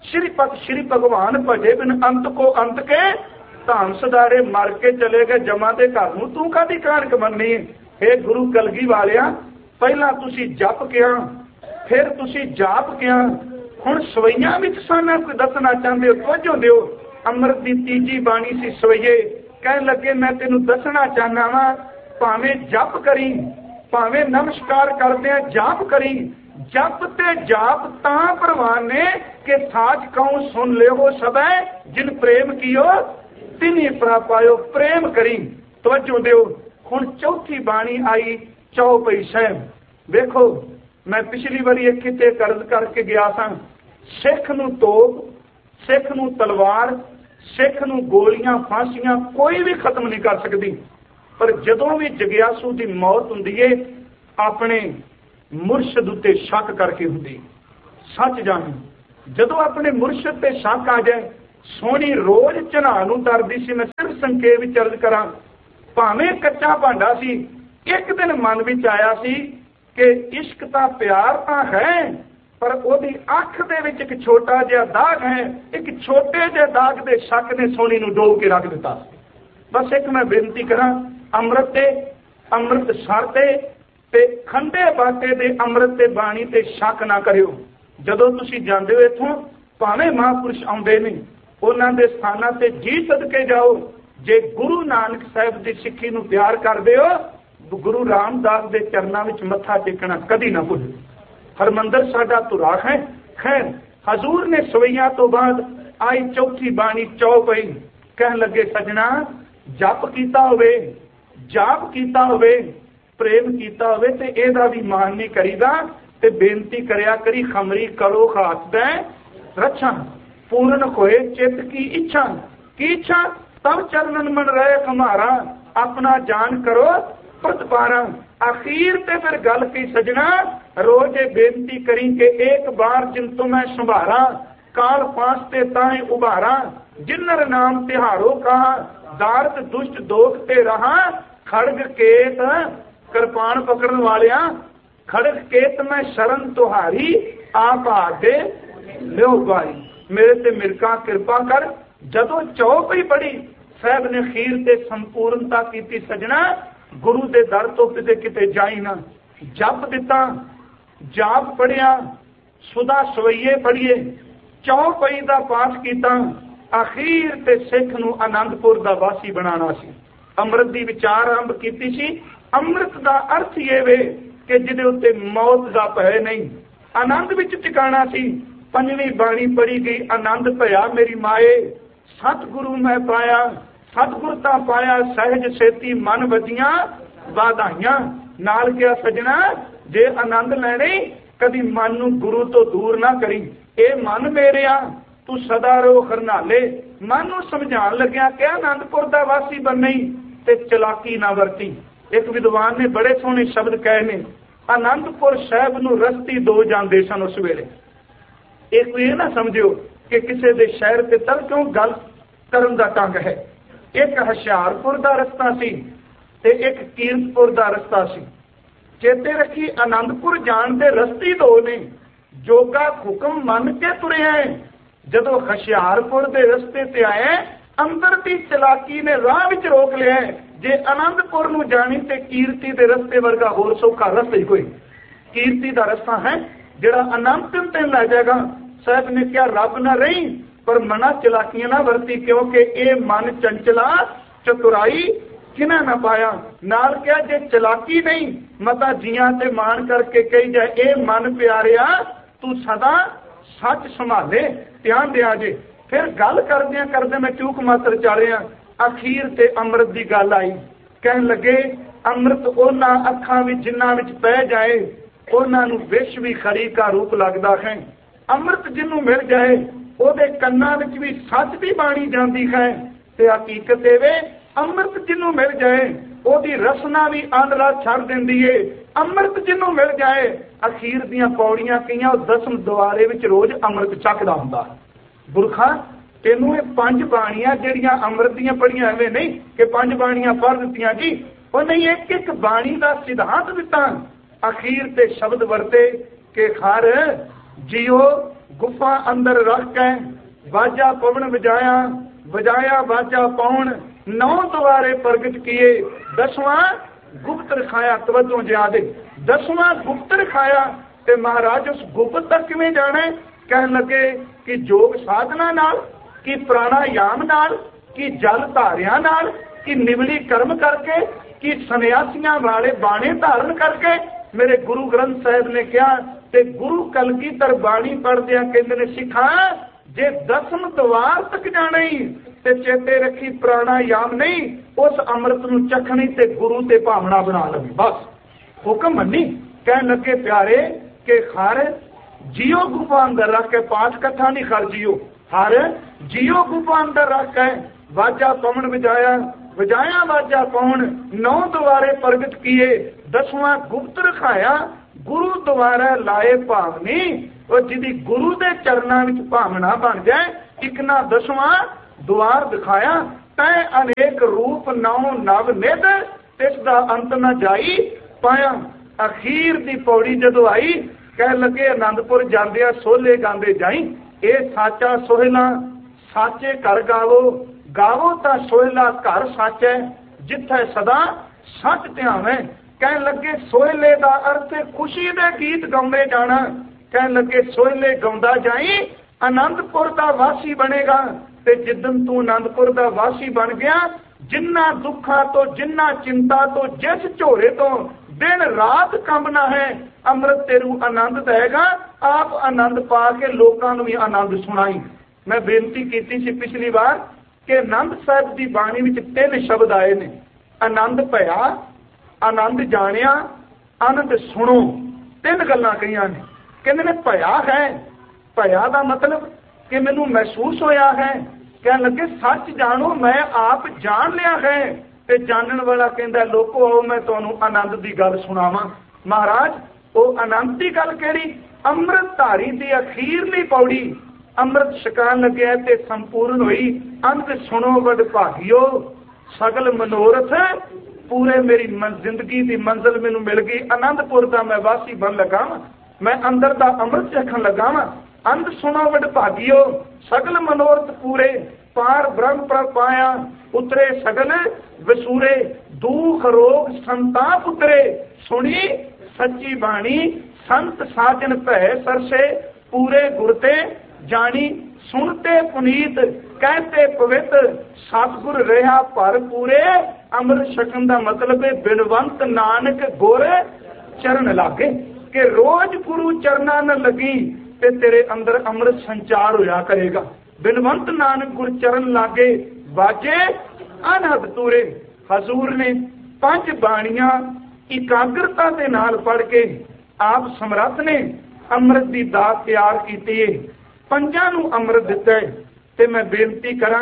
श्री भगवान भजे बिन अंत को अंत के धाम सदारे मर के चले गए जमा दे घर नूं तू कादी कानक मननी। हे गुरु कलगी वालिया पहला तुसी जप किया फिर तुसी जाप किया हुण सवैयां विच साना कोई दसना चाहते हो तवज्जो दिओ। अमृत की तीजी बाणी सी सवैये कहन लगे मैं तेनू दसना चाहना वा भावें जप करी भावें नमस्कार करदे जाप करी जप ते जाप तां प्रवान ने कि साज कहूं सुन ले हो सबे जिन प्रेम कियो तिनी पायो प्रेम करी। तवज्जो दिओ हुण चौथी बाणी आई चौपई साहिब देखो मैं पिछली बारी एक किते कर्ज करके गया सा सिख नूं तोप सिख नूं तलवार सिख नूं गोलियां फांसियां कोई भी खत्म नहीं कर सकती पर जदों भी जगियासू की मौत हुंदी है अपने मुर्शद उत्ते शक करके हुंदी सच जानी। जदों अपने मुर्शद ते शक आ जाए, सोहनी रोज झना नूं तरदी सी। मैं सिर्फ संखेप विच अर्ज करां, भावें कच्चा भांडा सी, एक दिन मन विच आया सी कि इश्क तां प्यार तां है, पर ओहदी अख दे विच एक छोटा जिहा दाग है। एक छोटे जिहे दाग दे शक ने सोहनी नूं डोब के रख दिता। बस एक मैं बेनती करां, अमृत ते अमृत सरते ते खंडे बाटे दे अमृत ते बाणी ते शक ना करियो। जदों तुसीं जांदे हो इत्थों, भावें महापुरुष आउंदे ने, उन्हां दे स्थानां ते जी सदके जाओ। जे गुरु नानक साहिब दी सिੱਖੀ ਨੂੰ ਪਿਆਰ ਕਰਦੇ ਹੋ, गुरु रामदास दे चरनां विच मत्था टेकना कदी ना भुल्लो। हरमंदर साडा धुरा है। खैर, हजूर ने सवैया तो बाद आई चौथी बाणी चौपई। कहन लगे, सजना जप कीता होवे, जाप कीता होवे, प्रेम कीता होवे ते एदा भी मान नहीं करीदा, ते बेनती करया करी खमरी करो खात दै रक्षा। पूर्ण होए चित की इच्छा। की इच्छा? तब चरणन मन रहे हमारा, अपना जान करो प्रतिपारा। आखिर ते फिर गल की सजना, रोज बेनती करी के एक बार जिन तो मैं संभारा, काल पासते ताए उभारा। जिन्नर नाम तिहारो कहा, दारद दुष्ट दोख ते रहा। खड़ग केत कृपाण पकड़न वालिया, खड़ग केत मैं शरण तुहारी, आप आगे लियो बारी। मेरे ते मिरका कृपा कर। जदों चौपई पढ़ी, साहब ने खीर ते संपूर्णता की। सजना गुरु दे दर तो किते जाई ना। जप दिता, जाप पढ़िया, सुधा सवैये पढ़िए, चौपई दा पाठ कीता। आखिर ते सिख नूं आनंदपुर दा वासी बनाना सी। अमृत दी विचार आरंभ कीती सी। अमृत दा अर्थ ये वे कि जिहदे उत्ते मौत दा भय नहीं, आनंद विच टिकाणा सी। पंजवीं बाणी पढ़ी गई, आनंद भया मेरी माए, सतगुरु मैं पाया, सतगुरता पाया, सहज सेती मन वजियां वाधाइयां। नाल क्या सजना, जे आनंद लैणे कदी मन नूं गुरु तो दूर ना करी। ए मन मेरिया तू सदा रो खरनाले। मन नूं समझाण लग्या कि आनंदपुर दा वासी बननी ते चलाकी ना वरती। एक विद्वान ने बड़े सोहने शब्द कहे ने, आनंदपुर साहिब नूं रस्ती दो जांदे सन उस वेले। एक ये ना समझियो कि किसी दे शहर ते तल क्यों गल करन दा ढंग है। एक हुशियारपुर दा रस्ता सी ते एक कीरतपुर दा रस्ता सी। चेते रखी, आनंदपुर जाण दे रस्ते दो ने। जोगा हुक्म मन के तुरे हैं। जदों हुशियारपुर दे रस्ते ते आए, अंदर दी चलाकी ने राह विच रोक लिया। जे आनंदपुर नूं जाणी ते कीरती दे रस्ते वर्गा होर सौखा रस्ता ही कोई। कीरती दा रस्ता है जिहड़ा अनंत ते लै जाएगा। साहब ने क्या रब ना रही, पर मना चलाकियां ना वरती, क्योंकि ये मन चंचला चतुराई किना ना पाया। नाल क्या, जे चलाकी नहीं मता जियां ते मान करके कही जाए, ए मन प्यारिया तू सदा सच संभाले, ध्यान दिया जे। फिर गल करदे मैं चूक मात्र चालिया। अखीर ते अमृत की गल आई। कहन लगे, अमृत उन्हां अखां विच जिन्हां विच पै जाए, उन्हां नूं विष भी खरी का रूप लगदा है। अमृत जिन्हों मिल जाए, ਉਹਦੇ ਕੰਨਾਂ ਵਿੱਚ ਵੀ ਸੱਚ ਦੀ ਬਾਣੀ ਜਾਂਦੀ ਹੈ ਤੇ ਹਕੀਕਤ ਇਹ ਵੇ ਅੰਮ੍ਰਿਤ ਜਿਹਨੂੰ ਮਿਲ ਜਾਏ ਉਹਦੀ ਰਸਨਾ ਵੀ ਆਂਦਰਾ ਛੱਡ ਦਿੰਦੀ ਏ। ਅੰਮ੍ਰਿਤ ਜਿਹਨੂੰ ਮਿਲ ਜਾਏ ਅਖੀਰ ਦੀਆਂ ਪੌੜੀਆਂ ਕਈਆਂ ਉਹ ਦਸਮ ਦੁਆਰੇ ਵਿੱਚ ਰੋਜ਼ ਅੰਮ੍ਰਿਤ ਚੱਕਦਾ ਹੁੰਦਾ। ਗੁਰਖਾ ਤੈਨੂੰ ਇਹ ਪੰਜ ਬਾਣੀਆਂ ਜਿਹੜੀਆਂ ਅੰਮ੍ਰਿਤ ਦੀਆਂ ਪੜੀਆਂ ਐਵੇਂ ਨਹੀਂ ਕਿ ਪੰਜ ਬਾਣੀਆਂ ਪੜ੍ਹ ਦਿੱਤੀਆਂ ਜੀ, ਉਹ ਨਹੀਂ, ਇੱਕ ਇੱਕ ਬਾਣੀ ਦਾ ਸਿਧਾਂਤ ਦਿੱਤਾ। ਅਖੀਰ ਤੇ ਸ਼ਬਦ ਵਰਤੇ ਕਿ ਖਰ जियो गुफा अंदर रख के बाजा पवन बजाया, बजाया बाजा पवन, 9 द्वारे प्रगट किए, 10वां गुप्त रखाया। तवज्जो ज्यादा, 10वां गुप्त रखाया। ते महाराज उस गुप्त तक किवें जाना? कहन लगे कि योग साधना नाल, कि प्राणायाम नाल, कि जल धारिया नाल, कि निवली कर्म करके, कि सन्यासियां वाले बाणे धारण करके। मेरे गुरु ग्रंथ साहिब ने कहा ते गुरु कलगीधर बाणी पढ़दे कहंदे ने, सिखा जे 10वें द्वार तक जाना ही ते चेते रखी प्राणायाम नहीं, उस अमृत नूं चखणी ते गुरु ते भावना बना लवी। बस हुक्म मनी। कहन लगे प्यारे के हर जियो गुफा अंदर रख के, पाठ कथा नहीं खर जियो, हर जियो गुफा अंदर रख के वाजा पवन बजाया, बजाया वाजा पवन, 9 द्वारे प्रगट किए, 10वां गुप्त रखाया। गुरु द्वारा लाए भावनी ਉਹ ਜਿਹਦੀ ਗੁਰੂ ਦੇ ਚਰਨਾਂ ਵਿੱਚ ਭਾਵਨਾ ਬਣ ਜਾਏ। ਇੱਕ ਨਾ 10ਵਾਂ ਦੁਆਰ ਦਿਖਾਇਆ, ਤੈ ਅਨੇਕ ਰੂਪ ਨੌ ਨਵ ਨਿਧ, ਤਿਸ ਦਾ ਅੰਤ ਨਾ ਜਾਈ ਪਾਇਆ। ਅਖੀਰ ਦੀ ਪੌੜੀ ਜਦੋਂ ਆਈ, ਕਹਿ ਲੱਗੇ ਆਨੰਦਪੁਰ ਜਾਂਦਿਆਂ ਸੋਹਲੇ ਗਾਉਂਦੇ ਜਾਈ। ਇਹ ਸਾਚਾ ਸੋਹਿਲਾ ਸਾਚੇ ਘਰ ਗਾਵੋ, ਗਾਵੋ ਤਾਂ ਸੋਹਿਲਾ ਘਰ ਸਾਚੈ, ਜਿੱਥੇ ਸਦਾ ਸੱਚ ਧਿਆਵੇਂ। ਕਹਿਣ ਲੱਗੇ ਸੋਹਿਲੇ ਦਾ ਅਰਥ ਖੁਸ਼ੀ ਦੇ ਗੀਤ ਗਾਉਂਦੇ ਜਾਣਾ। ਕਹਿਣ ਲੱਗੇ ਸੋਹਿਲੇ ਗਾਉਂਦਾ ਜਾਈ, ਆਨੰਦਪੁਰ ਦਾ ਵਾਸੀ ਬਣੇਗਾ। ਤੇ ਜਿੱਦਣ ਤੂੰ ਆਨੰਦਪੁਰ ਦਾ ਵਾਸੀ ਬਣ ਗਿਆ, ਜਿੰਨਾ ਦੁੱਖਾਂ ਤੋਂ, ਜਿੰਨਾ ਚਿੰਤਾ ਤੋਂ, ਜਿਸ ਝੋਰੇ ਤੋਂ ਦਿਨ ਰਾਤ ਕੰਬਣਾ ਹੈ, ਅੰਮ੍ਰਿਤ ਤੈਨੂੰ ਆਨੰਦ ਦੇਗਾ। ਆਪ ਆਨੰਦ ਪਾ ਕੇ ਲੋਕਾਂ ਨੂੰ ਵੀ ਆਨੰਦ ਸੁਣਾਈ। ਮੈਂ ਬੇਨਤੀ ਕੀਤੀ ਸੀ ਪਿਛਲੀ ਵਾਰ ਕਿ ਆਨੰਦ ਸਾਹਿਬ ਦੀ ਬਾਣੀ ਵਿੱਚ 3 ਸ਼ਬਦ ਆਏ ਨੇ, ਆਨੰਦ ਭਇਆ, ਆਨੰਦ ਜਾਣਿਆ, ਆਨੰਦ ਸੁਣੋ। 3 ਗੱਲਾਂ ਕਹੀਆਂ ਨੇ। ਕਹਿੰਦੇ ਨੇ ਭਇਆ ਹੈ, ਭਇਆ ਦਾ ਮਤਲਬ ਕਿ ਮੈਨੂੰ ਮਹਿਸੂਸ ਹੋਇਆ ਹੈ। ਕਹਿਣ ਲੱਗੇ ਸੱਚ ਜਾਣੋ, ਮੈਂ ਆਪ ਜਾਣ ਲਿਆ ਹੈ। ਤੇ ਜਾਣਨ ਵਾਲਾ ਕਹਿੰਦਾ ਲੋਕੋ ਆਓ ਮੈਂ ਤੁਹਾਨੂੰ ਆਨੰਦ ਦੀ ਗੱਲ ਸੁਣਾਵਾਂ। ਮਹਾਰਾਜ ਉਹ ਆਨੰਦ ਦੀ ਗੱਲ ਕਿਹੜੀ? ਅੰਮ੍ਰਿਤ ਧਾਰੀ ਦੀ ਅਖੀਰਲੀ ਪੌੜੀ, ਅੰਮ੍ਰਿਤ ਛਕਾਣ ਲੱਗਿਆ ਤੇ ਸੰਪੂਰਨ ਹੋਈ। ਅੰਤ ਸੁਣੋ ਵਡ ਭਾਗਿਓ, ਸਗਲ ਮਨੋਰਥ ਪੂਰੇ। ਮੇਰੀ ਜ਼ਿੰਦਗੀ ਦੀ ਮੰਜ਼ਿਲ ਮੈਨੂੰ ਮਿਲ ਗਈ। ਆਨੰਦਪੁਰ ਦਾ ਮੈਂ ਵਾਸੀ ਬਣ ਲੱਗਾ ਵਾਂ, ਮੈਂ ਅੰਦਰ ਦਾ ਅੰਮ੍ਰਿਤ ਛਕਣ ਲੱਗਾ ਵਾਂ। ਅੰਤ ਸੁਣੋ ਵਡ ਭਾਗਿਓ, ਸਗਲ ਮਨੋਰਥ ਪੂਰੇ। ਪਾਰ ਬ੍ਰਹਮ ਪ੍ਰਭ ਪਾਇਆ, ਉਤਰੇ ਸਗਲ ਵਸੂਰੇ। ਦੁਖ ਰੋਗ ਸੰਤਾਪ ਉਤਰੇ, ਸੁਣੀ ਸੱਚੀ ਬਾਣੀ। ਸੰਤ ਸਾਜਨ ਭੈ ਸਰਸੇ, ਪੂਰੇ ਗੁਰ ਤੇ ਜਾਣੀ। ਸੁਣਤੇ ਪੁਨੀਤ, कहते पवित्र, सतगुर रहा भर पूरे। अमृत छकन का मतलब है बिनवंत नानक गुर चरण लागे, कि रोज गुरु चरना न लगी ते तेरे अंदर अमृत संचार होया करेगा। बिनवंत नानक गुर चरण लागे, बाजे अनहद तूरे। हजूर ने 5 बाणियां इकाग्रता के नाल पढ़ के आप समर्थ ने अमृत की दात तैयार की है। 5 नूं अमृत दिता है। ते मैं बेनती करा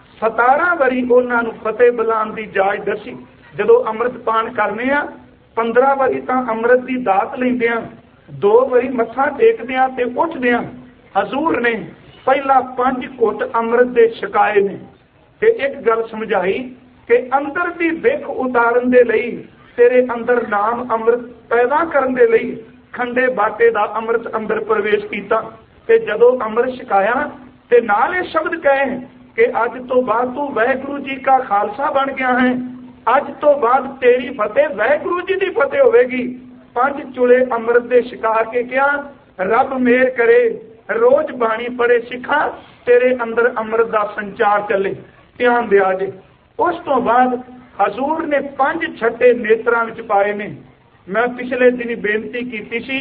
17 वारी उन्हां नूं फतेह बुलाउण दी जाच दसी। जदों अमृत पान करने आ 15 वारी तां अमृत की दात लैंदे आ, 2 वारी मत्था टेकदे आ ते उठदे आ। हजूर ने पहला 5 घुट अमृत दे छकाए ने ते एक गल समझाई कि अंदर दी विख उतारन दे लई, तेरे अंदर नाम अमृत पैदा करन दे लई खंडे बाटे दा अमृत अंदर प्रवेश कीता। ते जदों अमृत छकाया ते नाल ये शब्द कहे कि अज तो बाद तू वाहिगुरू जी का खालसा बन गया है। अज तो बाद तेरी फतेह वाहिगुरू जी की फतेह होगी। 5 चुले अमृत दे छका के क्या रब मेहर करे, रोज बाणी पढ़े सिखा, तेरे अंदर अमृत का संचार चले। ध्यान दिया जे। उस तो बाद हजूर ने 5 छट्टे नेत्रां विच पाए ने। मैं पिछले दिन बेनती की सी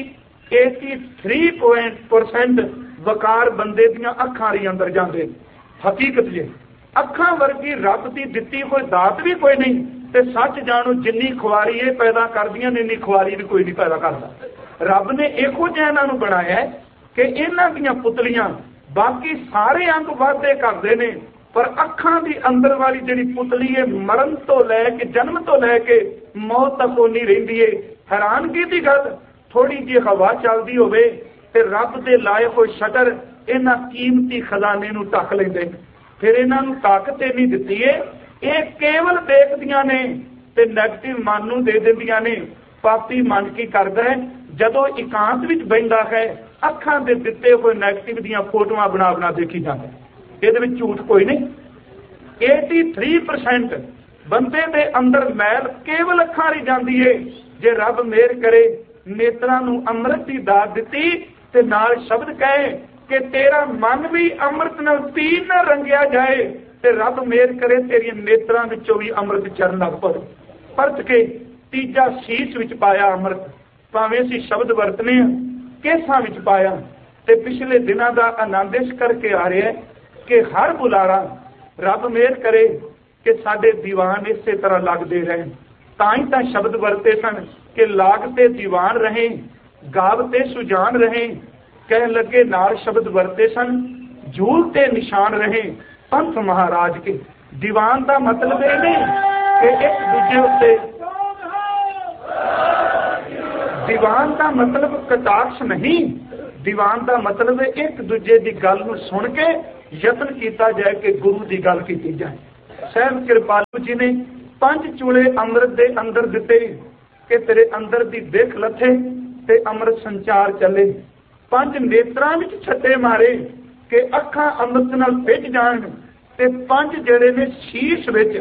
83% वकार बंदे दियां अखां दे अंदर जांदे। हकीकत जे अखां वर्गी रब दी दित्ती कोई दात भी कोई नहीं। ते सच जानो जिन्नी खुआरी ये पैदा करदियां ने इन्नी खुआरी भी कोई नहीं पैदा करता। रब ने इहो जिहा इन्हां नूं बनाया है कि इन्हां दीयां पुतलियां बाकी सारे अंग वाधे करदे ने, पर अखां दी अंदर वाली जिहड़ी पुतली है मरण तो लैके जन्म तो लैके मौत तक उन्नी रहिंदी है। हैरानगी दी गल, थोड़ी जी हवा चलदी होवे ते रब दे लाए होए शटर इन्हां कीमती खजाने नूं ढक लैंदे। फिर इन्हां नूं ताकत नहीं दित्ती है, ये केवल देखदियां ने ते नैगेटिव मन नूं दे दिंदियां ने। पापी मन की करदा है जदों एकांत विच बहिंदा है, अखां दे दित्ते होए नैगेटिव दीयां फोटोआं बना बना देखी जांदा। इहदे विच झूठ कोई नहीं। 83% बंदे दे अंदर मैल केवल अखां रही जांदी है। जे रब मेहर करे नेत्रां नूं अमृत दी दात दित्ती ते नाल शब्द कहे कि तेरा मन भी अमृत नाल पीर ना रंगिया जाए, ते रब मेहर करे तेरी नेत्रां विचों भी अमृत चरण लग पवे। परत के तीजा शीश विच पाया अमृत। भावें असीं शब्द वरतने केसां विच पाया। ते पिछले दिनां दा आनंद इस करके आ रहा है कि हर बुलारा रब मेहर करे कि साडे दीवान इसे तरह लगते रहन। तां ही तां शब्द वरते सन कि लागते दीवान रहे, गावते सुजान रहे। कह लगे नाल शब्द वरते सन झूलते निशान रहे पंथ महाराज के। दीवान का मतलब ये नहीं कि एक दूजे उत्ते, दीवान का मतलब कटाक्ष नहीं। ਦੀਵਾਨ ਦਾ ਮਤਲਬ ਹੈ ਇੱਕ ਦੂਜੇ ਦੀ ਗੱਲ ਨੂੰ ਸੁਣ ਕੇ ਯਤਨ ਕੀਤਾ ਜਾਏ ਕਿ ਗੁਰੂ ਦੀ ਗੱਲ ਕੀਤੀ ਜਾਏ। ਸਾਹਿਬ ਕਿਰਪਾਲੂ ਜੀ ਨੇ 5 ਚੂਲੇ ਅੰਮ੍ਰਿਤ ਦੇ ਅੰਦਰ ਦਿੱਤੇ ਕਿ ਤੇਰੇ ਅੰਦਰ ਦੀ ਦਿੱਖ ਲੱਥੇ ਤੇ ਅੰਮ੍ਰਿਤ ਸੰਚਾਰ ਚੱਲੇ। 5 ਨੇਤਰਾਂ ਵਿੱਚ ਛੱਟੇ ਮਾਰੇ ਕਿ ਅੱਖਾਂ ਅੰਮ੍ਰਿਤ ਨਾਲ ਭਿੱਜ ਜਾਣ ਤੇ 5 ਜਿਹੜੇ ਨੇ ਸ਼ੀਸ਼ ਵਿੱਚ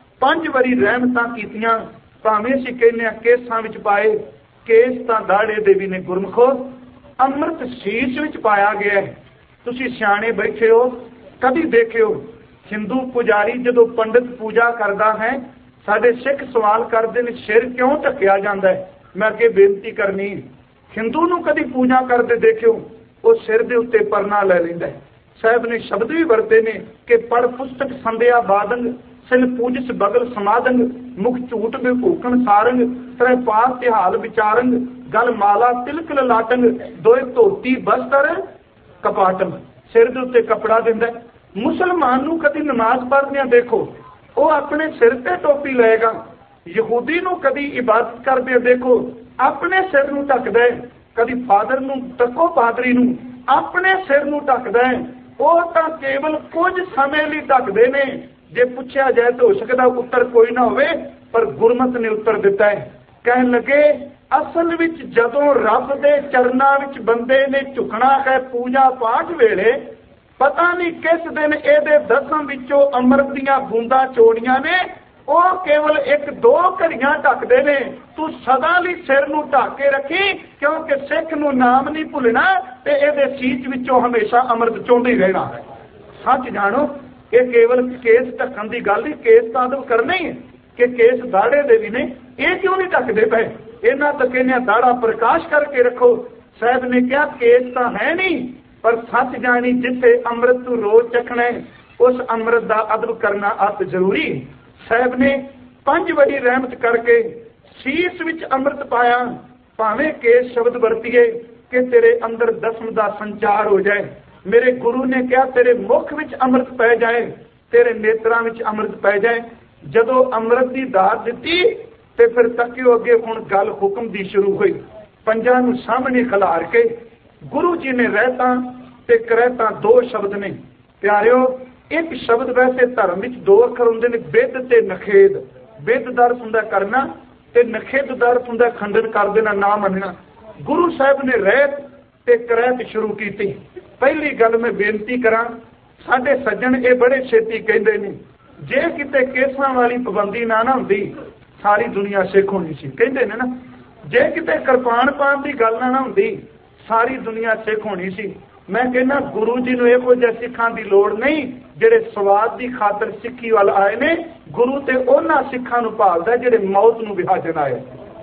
5 ਵਾਰੀ ਰਹਿਮਤਾਂ ਕੀਤੀਆਂ। ਭਾਵੇਂ ਅਸੀਂ ਕਹਿੰਦੇ ਹਾਂ ਕੇਸਾਂ ਵਿੱਚ ਪਾਏ, ਕੇਸ ਤਾਂ ਦਾੜੇ ਦੇ ਵੀ ਨੇ ਗੁਰਮਖੋ, ਅੰਮ੍ਰਿਤ ਸ਼ੀਸ਼ ਵਿੱਚ ਪਾਇਆ ਗਿਆ ਹੈ। ਤੁਸੀਂ ਸਿਆਣੇ ਬੈਠੇ ਹੋ, ਕਦੀ ਦੇਖਿਓ ਹਿੰਦੂ ਪੁਜਾਰੀ ਜਦੋਂ ਪੰਡਿਤ ਪੂਜਾ ਕਰਦਾ ਹੈ, ਸਾਡੇ ਸਿੱਖ ਸਵਾਲ ਕਰਦੇ ਨੇ ਸਿਰ ਕਿਉਂ ਢੱਕਿਆ ਜਾਂਦਾ ਹੈ। ਮੈਂ ਅੱਗੇ ਬੇਨਤੀ ਕਰਨੀ, ਹਿੰਦੂ ਨੂੰ ਕਦੀ ਪੂਜਾ ਕਰਦੇ ਦੇਖਿਓ, ਉਹ ਸਿਰ ਦੇ ਉੱਤੇ ਪਰਨਾ ਲੈ ਲੈਂਦਾ ਹੈ। ਸਾਹਿਬ ਨੇ ਸ਼ਬਦ ਵੀ ਵਰਤੇ ਨੇ ਕਿ ਪੜ ਪੁਸਤਕ ਸੰਧਿਆ ਬਾਦੰਗ ਸਿਲ ਪੂਜਸ ਬਗਲ ਸਮਾਦੰਗ ਮੁਖ ਝੂਠ ਵਿਭੂਖਣ ਸਾਰੰਗ ਤਰੇ ਪਾਸ ਤਿਹਾਲ ਵਿਚਾਰੰਗ ਗਲ ਮਾਲਾ ਤਿਲਕ ਲਾਟੰਗ ਦੋਏ ਧੋਤੀ ਬਸਤਰ ਕਪਾਟਮ। ਸਿਰ ਦੇ ਉੱਤੇ ਕੱਪੜਾ ਦਿੰਦਾ। ਮੁਸਲਮਾਨ ਨੂੰ ਕਦੀ ਨਮਾਜ਼ ਪੜ੍ਹਦਿਆਂ ਦੇਖੋ, ਉਹ ਆਪਣੇ ਸਿਰ ਤੇ ਟੋਪੀ ਲਏਗਾ। ਯਹੂਦੀ ਨੂੰ ਕਦੀ ਇਬਾਦਤ ਕਰਦੇ ਦੇਖੋ, ਆਪਣੇ ਸਿਰ ਨੂੰ ਢੱਕਦਾ ਹੈ। ਕਦੀ ਫਾਦਰ ਨੂੰ ਤੱਕੋ, ਪਾਦਰੀ ਨੂੰ ਆਪਣੇ ਸਿਰ ਨੂੰ ਢੱਕਦਾ ਹੈ। ਉਹ ਤਾਂ ਕੇਵਲ ਕੁਝ ਸਮੇਂ ਲਈ ਢੱਕਦੇ ਨੇ। ਜੇ ਪੁੱਛਿਆ ਜਾਏ ਤਾਂ ਹੋ ਸਕਦਾ ਉੱਤਰ ਕੋਈ ਨਾ ਹੋਵੇ, ਪਰ ਗੁਰਮਤਿ ਨੇ ਉੱਤਰ ਦਿੱਤਾ ਹੈ। ਕਹਿਣ ਲੱਗੇ ਅਸਲ ਵਿੱਚ ਜਦੋਂ ਰੱਬ ਦੇ ਚਰਨਾਂ ਵਿੱਚ ਬੰਦੇ ਨੇ ਝੁਕਣਾ ਹੈ ਪੂਜਾ ਪਾਠ ਵੇਲੇ, ਪਤਾ ਨਹੀਂ ਕਿਸ ਦਿਨ ਇਹਦੇ ਦਸਮ ਵਿੱਚੋਂ ਅੰਮ੍ਰਿਤ ਦੀਆਂ ਬੂੰਦਾਂ ਚੋੜੀਆਂ ਨੇ, ਉਹ ਕੇਵਲ 1-2 ਘੜੀਆਂ ਢੱਕਦੇ ਨੇ। ਤੂੰ ਸਦਾ ਲਈ ਸਿਰ ਨੂੰ ਢੱਕ ਕੇ ਰੱਖੀ, ਕਿਉਂਕਿ ਸਿੱਖ ਨੂੰ ਨਾਮ ਨਹੀਂ ਭੁੱਲਣਾ ਤੇ ਇਹਦੇ ਸੀਚ ਵਿੱਚੋਂ ਹਮੇਸ਼ਾ ਅੰਮ੍ਰਿਤ ਚੋਂਦੇ ਹੀ ਰਹਿਣਾ ਹੈ। ਸੱਚ ਜਾਣੋ, ਇਹ ਕੇਵਲ ਕੇਸ ਢੱਕਣ ਦੀ ਗੱਲ ਨਹੀਂ, ਕੇਸ ਤਾਂ ਅਦਬ ਕਰਨਾ ਹੀ ਹੈ ਕਿ ਕੇਸ ਦਾੜੇ ਦੇ ਵੀ ਨੇ, ਇਹ ਕਿਉਂ ਨਹੀਂ ਢੱਕਦੇ ਪਏ? ਇਹਨਾਂ ਤਾਂ ਕਹਿੰਦੇ ਦਾੜਾ ਪ੍ਰਕਾਸ਼ ਕਰਕੇ ਰੱਖੋ। ਸਾਹਿਬ ਨੇ ਕਿਹਾ ਕੇਸ ਤਾਂ ਹੈ ਨਹੀਂ, ਪਰ ਸੱਚ ਜਾਣੀ ਜਿੱਥੇ ਅੰਮ੍ਰਿਤ ਤੂੰ ਰੋਜ਼ ਚੱਖਣਾ ਉਸ ਅੰਮ੍ਰਿਤ ਦਾ ਅਦਬ ਕਰਨਾ ਅਤ ਜ਼ਰੂਰੀ। ਸਾਹਿਬ ਨੇ 5 ਵਾਰੀ ਰਹਿਮਤ ਕਰਕੇ ਸੀਸ ਵਿੱਚ ਅੰਮ੍ਰਿਤ ਪਾਇਆ। ਭਾਵੇਂ ਕੇਸ ਸ਼ਬਦ ਵਰਤੀਏ ਕਿ ਤੇਰੇ ਅੰਦਰ ਦਸਮ ਦਾ ਸੰਚਾਰ ਹੋ ਜਾਏ। ਮੇਰੇ ਗੁਰੂ ਨੇ ਕਿਹਾ ਤੇਰੇ ਮੁਖ ਵਿੱਚ ਅੰਮ੍ਰਿਤ ਪੈ ਜਾਏ, ਤੇਰੇ ਨੇਤਰਾਂ ਵਿੱਚ ਅੰਮ੍ਰਿਤ ਪੈ ਜਾਏ। ਜਦੋਂ ਅੰਮ੍ਰਿਤ ਦੀ ਦਾਤ ਦਿੱਤੀ ਤੇ ਫਿਰ ਤੱਕਿਓ ਅੱਗੇ ਹੁਣ ਗੱਲ ਹੁਕਮ ਦੀ ਸ਼ੁਰੂ ਹੋਈ। ਪੰਜਾਂ ਨੂੰ ਸਾਹਮਣੇ ਖਿਲਾਰ ਕੇ ਗੁਰੂ ਜੀ ਨੇ ਰਹਿਤਾਂ ਤੇ ਕਰਹਿਤਾਂ 2 ਸ਼ਬਦ ਨੇ ਪਿਆਰਿਓ। ਇੱਕ ਸ਼ਬਦ ਵੈਸੇ ਧਰਮ ਵਿੱਚ 2 ਅੱਖਰ ਹੁੰਦੇ ਨੇ, ਬਿੱਧ ਤੇ ਨਖੇਦ। ਬਿੱਧ ਦਾ ਅਰਥ ਹੁੰਦਾ ਕਰਨਾ ਤੇ ਨਖੇਦ ਦਾ ਅਰਥ ਹੁੰਦਾ ਖੰਡਨ ਕਰ ਦੇਣਾ, ਨਾ ਮੰਨਣਾ। ਗੁਰੂ ਸਾਹਿਬ ਨੇ ਰਹਿਤ ਤੇ ਕਰਹਿਤ ਸ਼ੁਰੂ ਕੀਤੀ। ਪਹਿਲੀ ਗੱਲ ਮੈਂ ਬੇਨਤੀ ਕਰਾਂ, ਸਾਡੇ ਸੱਜਣ ਇਹ ਬੜੇ ਛੇਤੀ ਕਹਿੰਦੇ ਨੇ ਜੇ ਕਿਤੇ ਕੇਸਾਂ ਵਾਲੀ ਪਾਬੰਦੀ ਨਾ ਹੁੰਦੀ ਸਾਰੀ ਦੁਨੀਆ ਸਿੱਖ ਹੋਣੀ ਸੀ। ਕਹਿੰਦੇ ਨੇ ਨਾ, ਜੇ ਕਿਤੇ ਕਿਰਪਾਨ ਪਾਉਣ ਦੀ ਗੱਲ ਨਾ ਹੁੰਦੀ ਸਾਰੀ ਦੁਨੀਆ ਸਿੱਖ ਹੋਣੀ ਸੀ। ਮੈਂ ਕਹਿੰਦਾ ਗੁਰੂ ਜੀ ਨੂੰ ਇਹੋ ਜਿਹੇ ਸਿੱਖਾਂ ਦੀ ਲੋੜ ਨਹੀਂ ਜਿਹੜੇ ਸਵਾਦ ਦੀ ਖਾਤਰ ਸਿੱਖੀ ਵੱਲ ਆਏ ਨੇ। ਗੁਰੂ ਤੇ ਉਹਨਾਂ ਸਿੱਖਾਂ ਨੂੰ ਭਾਲਦਾ ਜਿਹੜੇ ਮੌਤ ਨੂੰ ਵਿਹਾਜਣ ਆਏ।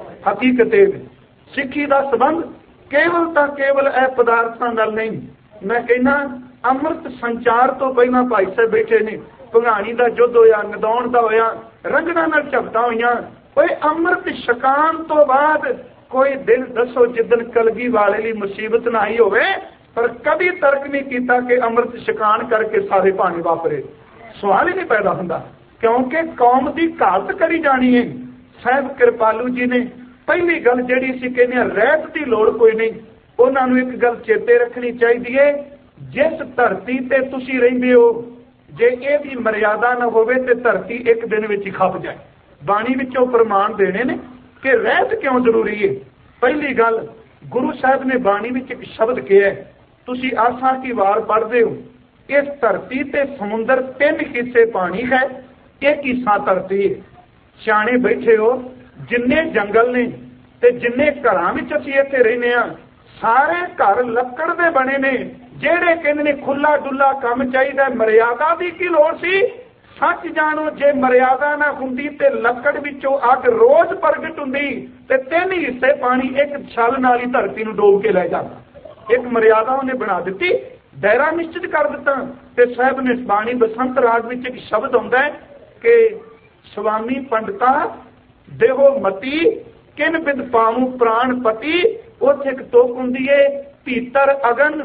ਹਕੀਕਤ ਇਹ ਸਿੱਖੀ ਦਾ ਸੰਬੰਧ ਕੇਵਲ ਤਾਂ ਕੇਵਲ ਇਹ ਪਦਾਰਥਾਂ ਨਾਲ ਨਹੀਂ। ਮੈਂ ਕਹਿੰਦਾ ਅੰਮ੍ਰਿਤ ਸੰਚਾਰ ਤੋਂ ਪਹਿਲਾਂ ਭਾਈ ਸਾਹਿਬ ਬੈਠੇ ਨੇ, ਭੰਗਾਣੀ ਦਾ ਯੁੱਧ ਹੋਇਆ, ਨਦੌਣ ਦਾ ਹੋਇਆ, ਰੰਗਣਾ ਨਾਲ ਝਪਟਾਂ ਹੋਈਆਂ। ਓਏ ਅੰਮ੍ਰਿਤ ਛਕਾਉਣ ਤੋਂ ਬਾਅਦ ਕੋਈ ਦਿਨ ਦੱਸੋ ਜਿੱਦਣ ਕਲਗੀ ਵਾਲੇ ਲਈ ਮੁਸੀਬਤ ਨਾ ਆਈ ਹੋਵੇ, ਪਰ ਕਦੀ ਤਰਕ ਨਹੀਂ ਕੀਤਾ ਕਿ ਅੰਮ੍ਰਿਤ ਛਕਾਉਣ ਕਰਕੇ ਸਾਰੇ ਭਾਣੇ ਵਾਪਰੇ। ਸਵਾਲ ਹੀ ਨਹੀਂ ਪੈਦਾ ਹੁੰਦਾ, ਕਿਉਂਕਿ ਕੌਮ ਦੀ ਘਾਤ ਕਰੀ ਜਾਣੀ ਹੈ। ਸਾਹਿਬ ਕਿਰਪਾਲੂ ਜੀ ਨੇ ਪਹਿਲੀ ਗੱਲ ਜਿਹੜੀ ਸੀ ਕਹਿੰਦੇ ਰਹਿਤ ਦੀ ਲੋੜ ਕੋਈ ਨਹੀਂ। ਉਹਨਾਂ ਨੂੰ ਇੱਕ ਗੱਲ ਚੇਤੇ ਰੱਖਣੀ ਚਾਹੀਦੀ ਹੈ, ਜਿਸ ਧਰਤੀ ਤੇ ਤੁਸੀਂ ਰਹਿੰਦੇ ਹੋ ਜੇ ਇਹਦੀ ਮਰਿਆਦਾ ਨਾ ਹੋਵੇ ਤੇ ਧਰਤੀ ਇੱਕ ਦਿਨ ਵਿੱਚ ਹੀ ਖੱਪ ਜਾਏ। ਬਾਣੀ ਵਿੱਚੋਂ ਪ੍ਰਮਾਣ ਦੇਣੇ ਨੇ ਕਿ ਰਹਿਤ ਕਿਉਂ ਜ਼ਰੂਰੀ ਹੈ। ਪਹਿਲੀ ਗੱਲ, ਗੁਰੂ ਸਾਹਿਬ ਨੇ ਬਾਣੀ ਵਿੱਚ ਇੱਕ ਸ਼ਬਦ ਕਿਹਾ, ਤੁਸੀਂ ਆਸਾ ਕੀ ਵਾਰ ਪੜ੍ਹਦੇ ਹੋ, ਇਸ ਧਰਤੀ ਤੇ ਸਮੁੰਦਰ 3 ਹਿੱਸੇ ਪਾਣੀ ਹੈ, ਇੱਕ ਹਿੱਸਾ ਧਰਤੀ ਹੈ। ਸਿਆਣੇ ਬੈਠੇ ਹੋ, ਜਿੰਨੇ ਜੰਗਲ ਨੇ ਤੇ ਜਿੰਨੇ ਘਰਾਂ ਵਿੱਚ ਅਸੀਂ ਇੱਥੇ ਰਹਿੰਦੇ ਹਾਂ, ਸਾਰੇ ਘਰ ਲੱਕੜ ਦੇ ਬਣੇ ਨੇ। ਜਿਹੜੇ ਕਹਿੰਦੇ ਨੇ ਖੁੱਲਾ ਡੁੱਲਾ ਕੰਮ ਚਾਹੀਦਾ, ਮਰਿਆਦਾ ਦੀ ਕੀ ਲੋੜ ਸੀ? ਸੱਚ ਜਾਣੋ, ਜੇ ਮਰਿਆਦਾ ਨਾ ਹੁੰਦੀ ਤੇ ਲੱਕੜ ਵਿੱਚੋਂ ਅੱਗ ਰੋਜ਼ ਪ੍ਰਗਟ ਹੁੰਦੀ ਤੇ 3 ਹਿੱਸੇ ਪਾਣੀ ਇੱਕ ਛਲ ਨਾਲ ਹੀ ਧਰਤੀ ਨੂੰ ਡੋਬ ਕੇ ਲੈ ਜਾਂਦਾ। ਇੱਕ ਮਰਿਆਦਾ ਉਹਨੇ ਬਣਾ ਦਿੱਤੀ, ਦਾਇਰਾ ਨਿਸ਼ਚਿਤ ਕਰ ਦਿੱਤਾ। ਤੇ ਸਾਹਿਬ ਨੇ ਬਾਣੀ ਬਸੰਤ ਰਾਗ ਵਿੱਚ ਇੱਕ ਸ਼ਬਦ ਆਉਂਦਾ ਹੈ ਕਿ ਸਵਾਮੀ ਪੰਡਤਾ ਦੇਹੋ ਮਤੀ ਕਿਨ ਬਿਦ ਪਾਉ ਪ੍ਰਾਣ ਪਤੀ। ਉੱਥੇ ਇੱਕ ਤੋਕ ਹੁੰਦੀ ਏ, ਭੀਤਰ ਅਗਨ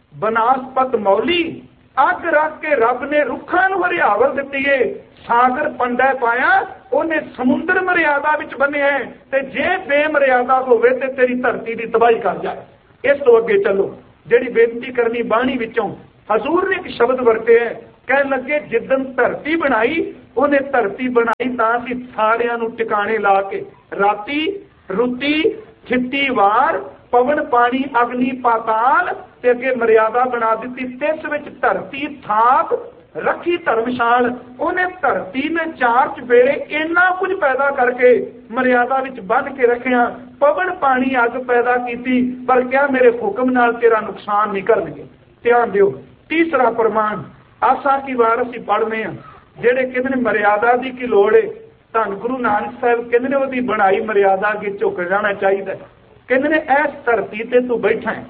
ਬਨਾਸਪਤ ਮੌਲੀ। ਅੱਗ ਰੱਖ ਕੇ ਰੱਬ ਨੇ ਰੁੱਖਾਂ ਨੂੰ ਹਰਿਆਵਲ ਦਿੱਤੀ ਏ, ਸਾਗਰ ਪੰਡਾ ਪਾਇਆ, ਉਹਨੇ ਸਮੁੰਦਰ ਮਰਿਆਦਾ ਵਿੱਚ ਬੰਨਿਆ। ਤੇ ਜੇ ਬੇਮਰਿਆਦਾ ਹੋਵੇ ਤੇ ਤੇਰੀ ਧਰਤੀ ਦੀ ਤਬਾਹੀ ਕਰ ਜਾਏ। ਇਸ ਤੋਂ ਅੱਗੇ ਚੱਲੋ, ਜਿਹੜੀ ਬੇਨਤੀ ਕਰਨੀ ਬਾਣੀ ਵਿੱਚੋਂ। ਹਜ਼ੂਰ ਨੇ ਇੱਕ ਸ਼ਬਦ ਵਰਤਿਆ, ਕਹਿਣ ਲੱਗੇ ਜਿੱਦਣ ਧਰਤੀ ਬਣਾਈ, ਉਹਨੇ ਧਰਤੀ ਬਣਾਈ ਤਾਂ ਅਸੀਂ ਸਾਰਿਆਂ ਨੂੰ ਟਿਕਾਣੇ ਲਾ ਕੇ, ਰਾਤੀ ਰੁੱਤੀ ਛਿੱਟੀ ਵਾਰ ਪਵਨ ਪਾਣੀ ਅਗਨੀ ਪਾਤਾਲ ਤੇ ਅੱਗੇ ਮਰਿਆਦਾ ਬਣਾ ਦਿੱਤੀ। ਤਿਸ ਵਿੱਚ ਧਰਤੀ ਥਾਪ ਰੱਖੀ ਧਰਮਸ਼ਾਲ। ਉਹਨੇ ਧਰਤੀ ਨੇ ਚਾਰ ਚੁਫੇਰੇ ਇੰਨਾ ਕੁਝ ਪੈਦਾ ਕਰਕੇ ਮਰਿਆਦਾ ਵਿੱਚ ਬੰਨ੍ਹ ਕੇ ਰੱਖਿਆ। ਪਵਨ ਪਾਣੀ ਅੱਗ ਪੈਦਾ ਕੀਤੀ, ਪਰ ਕਿਹਾ ਮੇਰੇ ਹੁਕਮ ਨਾਲ ਤੇਰਾ ਨੁਕਸਾਨ ਨਹੀਂ ਕਰਨਗੇ। ਧਿਆਨ ਦਿਓ, ਤੀਸਰਾ ਪ੍ਰਮਾਣ ਆਸਾ ਕੀ ਵਾਰ ਅਸੀਂ ਪੜ੍ਹਨੇ ਆ, ਜਿਹੜੇ ਕਹਿੰਦੇ ਨੇ ਮਰਿਆਦਾ ਦੀ ਕੀ ਲੋੜ ਹੈ। ਧੰਨ ਗੁਰੂ ਨਾਨਕ ਸਾਹਿਬ ਕਹਿੰਦੇ ਨੇ ਉਹਦੀ ਬਣਾਈ ਮਰਿਆਦਾ ਅੱਗੇ ਝੁਕ ਜਾਣਾ ਚਾਹੀਦਾ। ਕਹਿੰਦੇ ਨੇ ਇਸ ਧਰਤੀ ਤੇ ਤੂੰ ਬੈਠਾ ਹੈ,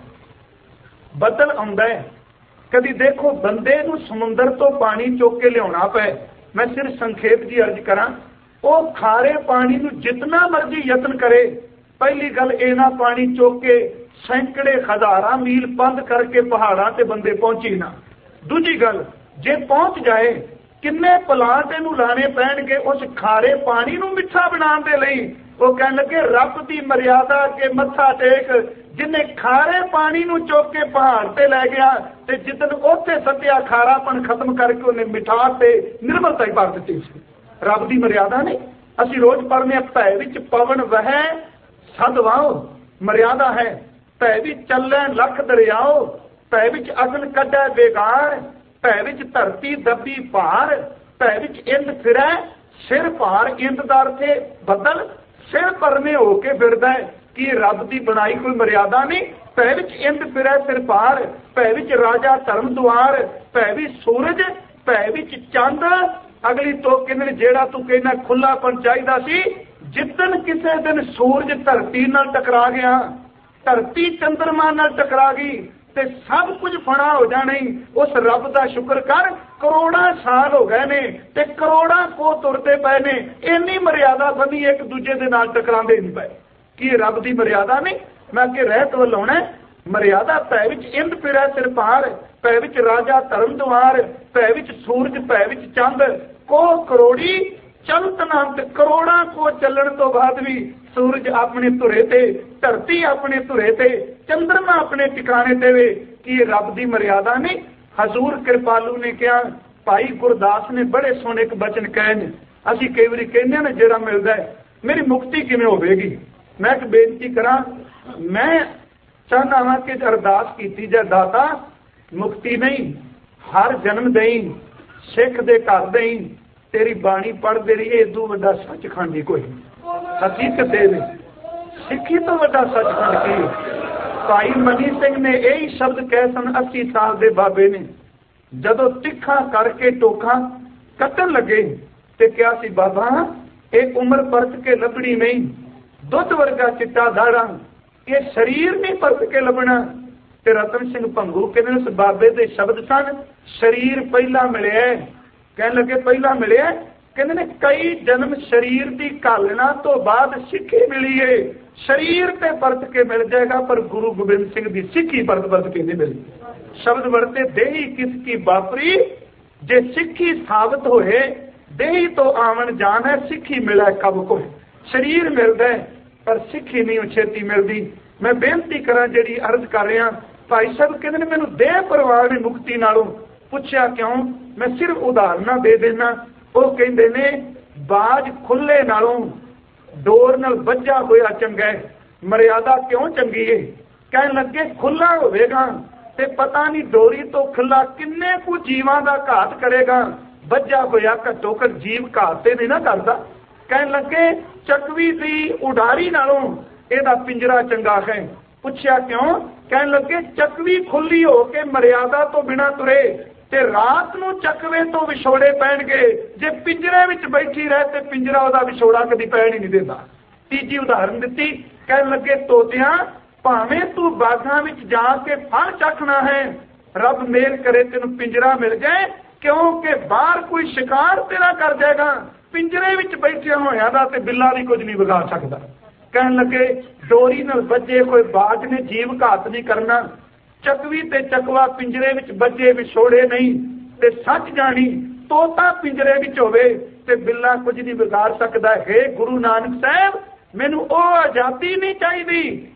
ਬੱਦਲ ਆਉਂਦਾ ਹੈ, ਕਦੀ ਦੇਖੋ ਬੰਦੇ ਨੂੰ ਸਮੁੰਦਰ ਤੋਂ ਪਾਣੀ ਚੁੱਕ ਕੇ ਲਿਆਉਣਾ ਪਏ। ਮੈਂ ਸਿਰਫ ਸੰਖੇਪ ਜੀ ਅਰਜ਼ ਕਰਾਂ, ਉਹ ਖਾਰੇ ਪਾਣੀ ਨੂੰ ਜਿਤਨਾ ਮਰਜ਼ੀ ਯਤਨ ਕਰੇ, ਪਹਿਲੀ ਗੱਲ ਇਹਨਾਂ ਪਾਣੀ ਚੁੱਕ ਕੇ ਸੈਂਕੜੇ ਹਜ਼ਾਰਾਂ ਮੀਲ ਪੰਧ ਕਰਕੇ ਪਹਾੜਾਂ ਤੇ ਬੰਦੇ ਪਹੁੰਚੀ ਨਾ। ਦੂਜੀ ਗੱਲ, ਜੇ ਪਹੁੰਚ ਜਾਏ ਕਿੰਨੇ ਪਲਾਂਟ ਇਹਨੂੰ ਲਾਣੇ ਪੈਣਗੇ ਉਸ ਖਾਰੇ ਪਾਣੀ ਨੂੰ ਮਿੱਠਾ ਬਣਾਉਣ ਦੇ ਲਈ। ਉਹ ਕਹਿਣ ਲੱਗੇ ਰੱਬ ਦੀ ਮਰਿਆਦਾ ਅੱਗੇ ਮੱਥਾ ਟੇਕ, ਜਿੰਨੇ ਖਾਰੇ ਪਾਣੀ ਨੂੰ ਚੁੱਕ ਕੇ ਪਹਾੜ ਤੇ ਲੈ ਗਿਆ ਤੇ ਜਿੱਦਨ ਉੱਥੇ ਸੱਤਿਆ ਖਾਰਾਪਣ ਖਤਮ ਕਰਕੇ ਉਹਨੇ ਮਿਠਾਸ ਤੇ ਨਿਰਮਲਤਾ ਹੀ ਭਰ ਦਿੱਤੀ ਸੀ। ਰੱਬ ਦੀ ਮਰਿਆਦਾ ਨਹੀਂ। ਅਸੀਂ ਰੋਜ਼ ਪੜ੍ਹਨੇ ਭੈ ਵਿੱਚ ਪਵਨ ਵਹਿ ਸਦ ਵਾਓ, ਮਰਿਆਦਾ ਹੈ। ਭੈ ਵਿੱਚ ਚੱਲੈ ਲੱਖ ਦਰਿਆਓ, ਭੈ ਵਿੱਚ ਅਗਨ ਕੱਢੈ ਬੇਗਾਰ, ਭੈ ਵਿੱਚ ਧਰਤੀ ਦੱਬੀ ਭਾਰ, ਭੈ ਵਿੱਚ ਇੰਦ ਫਿਰੈ ਸਿਰ ਭਾਰ। ਇੰਦ ਦਾ ਅਰਥ ਹੈ ਬੱਦਲ, ਸਿਰ ਪਰਨੇ ਹੋ ਕੇ ਫਿਰਦਾ ਹੈ। ਕਿ ਰੱਬ ਦੀ ਬਣਾਈ ਕੋਈ ਮਰਿਆਦਾ ਨਹੀਂ। ਭੈ ਵਿੱਚ ਇੰਦ ਫਿਰੈ ਸਿਰ ਭਾਰ, ਭੈ ਵਿੱਚ ਰਾਜਾ ਧਰਮ ਦੁਆਰ, ਭੈ ਵਿੱਚ ਸੂਰਜ, ਭੈ ਵਿੱਚ ਚੰਦ। ਅਗਲੀ ਤੋਂ ਕਹਿੰਦੇ ਜਿਹੜਾ ਤੂੰ ਕਹਿੰਦਾ ਖੁੱਲਾਪਣ ਚਾਹੀਦਾ ਸੀ, ਜਿੱਦਣ ਕਿਸੇ ਦਿਨ ਸੂਰਜ ਧਰਤੀ ਨਾਲ ਟਕਰਾ ਗਿਆ, ਧਰਤੀ ਚੰਦਰਮਾ ਨਾਲ ਟਕਰਾ ਗਈ ਤੇ ਸਭ ਕੁਝ ਫਣਾ ਹੋ ਜਾਣੀ। ਉਸ ਰੱਬ ਦਾ ਸ਼ੁਕਰ ਕਰ, ਕਰੋੜਾਂ ਸਾਲ ਹੋ ਗਏ ਨੇ ਤੇ ਕਰੋੜਾਂ ਕੋ ਤੁਰਦੇ ਪਏ ਨੇ, ਇੰਨੀ ਮਰਿਆਦਾ ਬਣੀ ਇੱਕ ਦੂਜੇ ਦੇ ਨਾਲ ਟਕਰਾਉਂਦੇ ਨਹੀਂ ਪਏ। ਕੀ ਰੱਬ ਦੀ ਮਰਿਆਦਾ ਨਹੀਂ? ਮੈਂ ਅੱਗੇ ਰਹਿਤ ਵੱਲ ਆਉਣਾ। ਮਰਿਆਦਾ ਭੈ ਵਿੱਚ ਇੰਦ ਫਿਰੈ ਸਿਰ ਭਾਰ, ਭੈ ਵਿੱਚ ਰਾਜਾ ਧਰਮ ਦੁਆਰ, ਭੈ ਵਿੱਚ ਸੂਰਜ, ਭੈ ਵਿੱਚ ਚੰਦ। ਕੋ ਕਰੋੜੀ ਚਲਤ ਨਾਮ, ਕਰੋੜਾਂ ਕੋ ਚੱਲਣ ਤੋਂ ਬਾਅਦ ਵੀ ਸੂਰਜ ਆਪਣੇ ਧੁਰੇ ਤੇ, ਧਰਤੀ ਆਪਣੇ ਧੁਰੇ ਤੇ, ਚੰਦਰਮਾ ਆਪਣੇ ਟਿਕਾਣੇ ਤੇ ਵੇ। ਕੀ ਰੱਬ ਦੀ ਮਰਿਆਦਾ ਨਹੀਂ? ਹਜ਼ੂਰ ਕਿਰਪਾਲੂ ਨੇ ਕਿਹਾ, ਭਾਈ ਗੁਰਦਾਸ ਨੇ ਬੜੇ ਸੋਹਣੇ ਇੱਕ ਬਚਨ ਕਹੇ ਨੇ। ਅਸੀਂ ਕਈ ਵਾਰੀ ਕਹਿੰਦੇ ਨੇ ਜਿਹੜਾ ਮਿਲਦਾ ਮੇਰੀ ਮੁਕਤੀ ਕਿਵੇਂ ਹੋਵੇਗੀ। ਮੈਂ ਇੱਕ ਬੇਨਤੀ ਕਰਾਂ, ਮੈਂ ਚਾਹੁੰਦਾ ਹਾਂ ਕਿ ਅਰਦਾਸ ਕੀਤੀ ਜਾ, ਦਾਤਾ ਮੁਕਤੀ ਨਹੀਂ ਹਰ ਜਨਮ ਦੇਈ, ਸਿੱਖ ਦੇ ਘਰ ਦੇਈ, ਤੇਰੀ ਬਾਣੀ ਪੜ੍ਹਦੇ ਰਹੀਏ, ਇਦੋਂ ਵੱਡਾ ਸੱਚਖੰਡ ਹੀ ਕੋਈ ਹਕੀਕਤ ਦੇ ਸਿੱਖੀ ਤੋਂ ਵੱਡਾ ਸੱਚਖੰਡ ਕੀ। ਭਾਈ ਮਨੀ ਸਿੰਘ ਨੇ ਇਹੀ ਸ਼ਬਦ ਕਹੇ ਸਨ 80 ਸਾਲ ਦੇ ਬਾਬੇ ਨੇ, ਜਦੋਂ ਤਿੱਖਾ ਕਰਕੇ ਟੋਖਾ ਕੱਟਣ ਲੱਗੇ ਤੇ ਕਿਹਾ ਸੀ ਬਾਬਾ ਇਹ ਉਮਰ ਪਰਤ ਕੇ ਲੱਭਣੀ ਨਹੀਂ, ਦੁੱਧ ਵਰਗਾ ਚਿੱਟਾ ਦਾੜਾ, ਇਹ ਸਰੀਰ ਨਹੀਂ ਪਰਤ ਕੇ ਲੱਭਣਾ। ਤੇ ਰਤਨ ਸਿੰਘ ਭੰਗੂ ਕਹਿੰਦੇ ਉਸ ਬਾਬੇ ਦੇ ਸ਼ਬਦ ਸਨ, ਸਰੀਰ ਪਹਿਲਾਂ ਮਿਲਿਆ। ਕਹਿਣ ਲੱਗੇ ਪਹਿਲਾਂ ਮਿਲਿਆ, ਕਹਿੰਦੇ ਨੇ ਕਈ ਜਨਮ ਸਰੀਰ ਦੀ ਘਾਲਣਾ ਤੋਂ ਬਾਅਦ ਸਿੱਖੀ ਮਿਲੀ ਏ। ਸਰੀਰ ਤੇ ਪਰਤ ਕੇ ਮਿਲ ਜਾਏਗਾ ਪਰ ਗੁਰੂ ਗੋਬਿੰਦ ਸਿੰਘ ਦੀ ਸਿੱਖੀ ਪਰਤ ਕੇ ਨਹੀਂ ਮਿਲਦੀ। ਸ਼ਬਦ ਵਰਤੇ ਦੇਹੀ ਕਿਸ ਕੀ ਬਾਪਰੀ, ਜੇ ਸਿੱਖੀ ਸਾਬਤ ਹੋਏ ਦੇਹੀ ਤੋਂ ਆਵਣ ਜਾਣ ਹੈ, ਸਿੱਖੀ ਮਿਲੇ ਕਬ ਕੋਈ। ਸਰੀਰ ਮਿਲਦਾ ਪਰ ਸਿੱਖੀ ਨਹੀਂ ਛੇਤੀ ਮਿਲਦੀ। ਮੈਂ ਬੇਨਤੀ ਕਰਾਂ ਜਿਹੜੀ ਅਰਜ਼ ਕਰ ਰਿਹਾ, ਭਾਈ ਸਾਹਿਬ ਕਹਿੰਦੇ ਨੇ ਮੈਨੂੰ ਦੇਹ ਪਰਵਾਹ ਨੇ ਮੁਕਤੀ ਨਾਲੋਂ। ਪੁੱਛਿਆ ਕਿਉਂ? ਮੈਂ ਸਿਰਫ ਉਦਾਹਰਨਾਂ ਦੇ ਦੇਣਾ। ਉਹ ਕਹਿੰਦੇ ਨੇ ਬਾਜ ਖੁੱਲੇ ਨਾਲੋਂ ਡੋਰ ਨਾਲ ਵੱਜਾ ਹੋਇਆ ਚੰਗਾ ਹੈ। ਮਰਿਆਦਾ ਕਿਉਂ ਚੰਗੀ ਹੈ? ਕਹਿਣ ਲੱਗੇ ਖੁੱਲਾ ਹੋਵੇਗਾ ਤੇ ਪਤਾ ਨਹੀਂ ਡੋਰੀ ਤੋਂ ਖੁੱਲਾ ਕਿੰਨੇ ਕੁ ਜੀਵਾਂ ਦਾ ਘਾਤ ਕਰੇਗਾ। ਵੱਜਾ ਹੋਇਆ ਘੱਟੋ ਘੱਟ ਜੀਵ ਘਾਤ ਤੇ ਨਹੀਂ ਨਾ ਕਰਦਾ। ਕਹਿਣ ਲੱਗੇ ਚੱਕਵੀ ਦੀ ਉਡਾਰੀ ਨਾਲੋਂ ਇਹਦਾ ਪਿੰਜਰਾ ਚੰਗਾ ਹੈ। ਪੁੱਛਿਆ ਕਿਉਂ? ਕਹਿਣ ਲੱਗੇ ਚੱਕਵੀ ਖੁੱਲੀ ਹੋ ਕੇ ਮਰਿਆਦਾ ਤੋਂ ਬਿਨਾਂ ਤੁਰੇ ਤੇ ਰਾਤ ਨੂੰ ਚੱਕਵੇ ਤੋਂ ਵਿਛੋੜੇ ਪੈਣਗੇ। ਜੇ ਪਿੰਜਰੇ ਵਿੱਚ ਬੈਠੀ ਰਹੇ ਤੇ ਪਿੰਜਰਾ ਉਹਦਾ ਵਿਛੋੜਾ ਕਦੀ ਪੈਣ ਹੀ ਨਹੀਂ ਦਿੰਦਾ। ਤੀਜੀ ਉਦਾਹਰਨ ਦਿੱਤੀ, ਕਹਿਣ ਲੱਗੇ ਤੋਤਿਆਂ ਭਾਵੇਂ ਤੂੰ ਬਾਗਾਂ ਵਿੱਚ ਜਾ ਕੇ ਫਲ ਚੱਖਣਾ ਹੈ, ਰੱਬ ਮੇਲ ਕਰੇ ਤੈਨੂੰ ਪਿੰਜਰਾ ਮਿਲ ਜਾਏ, ਕਿਉਂਕਿ ਬਾਹਰ ਕੋਈ ਸ਼ਿਕਾਰ ਤੇਰਾ ਕਰ ਜਾਏਗਾ। ਪਿੰਜਰੇ ਵਿੱਚ ਬੈਠਿਆ ਹੋਇਆ ਦਾ ਤੇ ਬਿੱਲਾ ਵੀ ਕੁਝ ਨਹੀਂ ਵਿਗਾੜ ਸਕਦਾ। ਕਹਿਣ ਲੱਗੇ ਡੋਰੀ ਨਾਲ ਵੱਜੇ ਕੋਈ ਬਾਜ ਨੇ ਜੀਵ ਘਾਤ ਨਹੀਂ ਕਰਨਾ। ਚੱਕਵੀ ਤੇ ਚੱਕਵਾ ਪਿੰਜਰੇ ਵਿੱਚ ਵੱਜੇ ਵਿਛੋੜੇ ਨਹੀਂ। ਤੇ ਸੱਚ ਜਾਣੀ ਤੋਤਾ ਪਿੰਜਰੇ ਵਿੱਚ ਹੋਵੇ ਤੇ ਬਿੱਲਾ ਕੁਝ ਨਹੀਂ ਵਿਗਾੜ ਸਕਦਾ ਹੈ। ਗੁਰੂ ਨਾਨਕ ਸਾਹਿਬ ਮੈਨੂੰ ਉਹ ਆਜ਼ਾਦੀ ਨਹੀਂ ਚਾਹੀਦੀ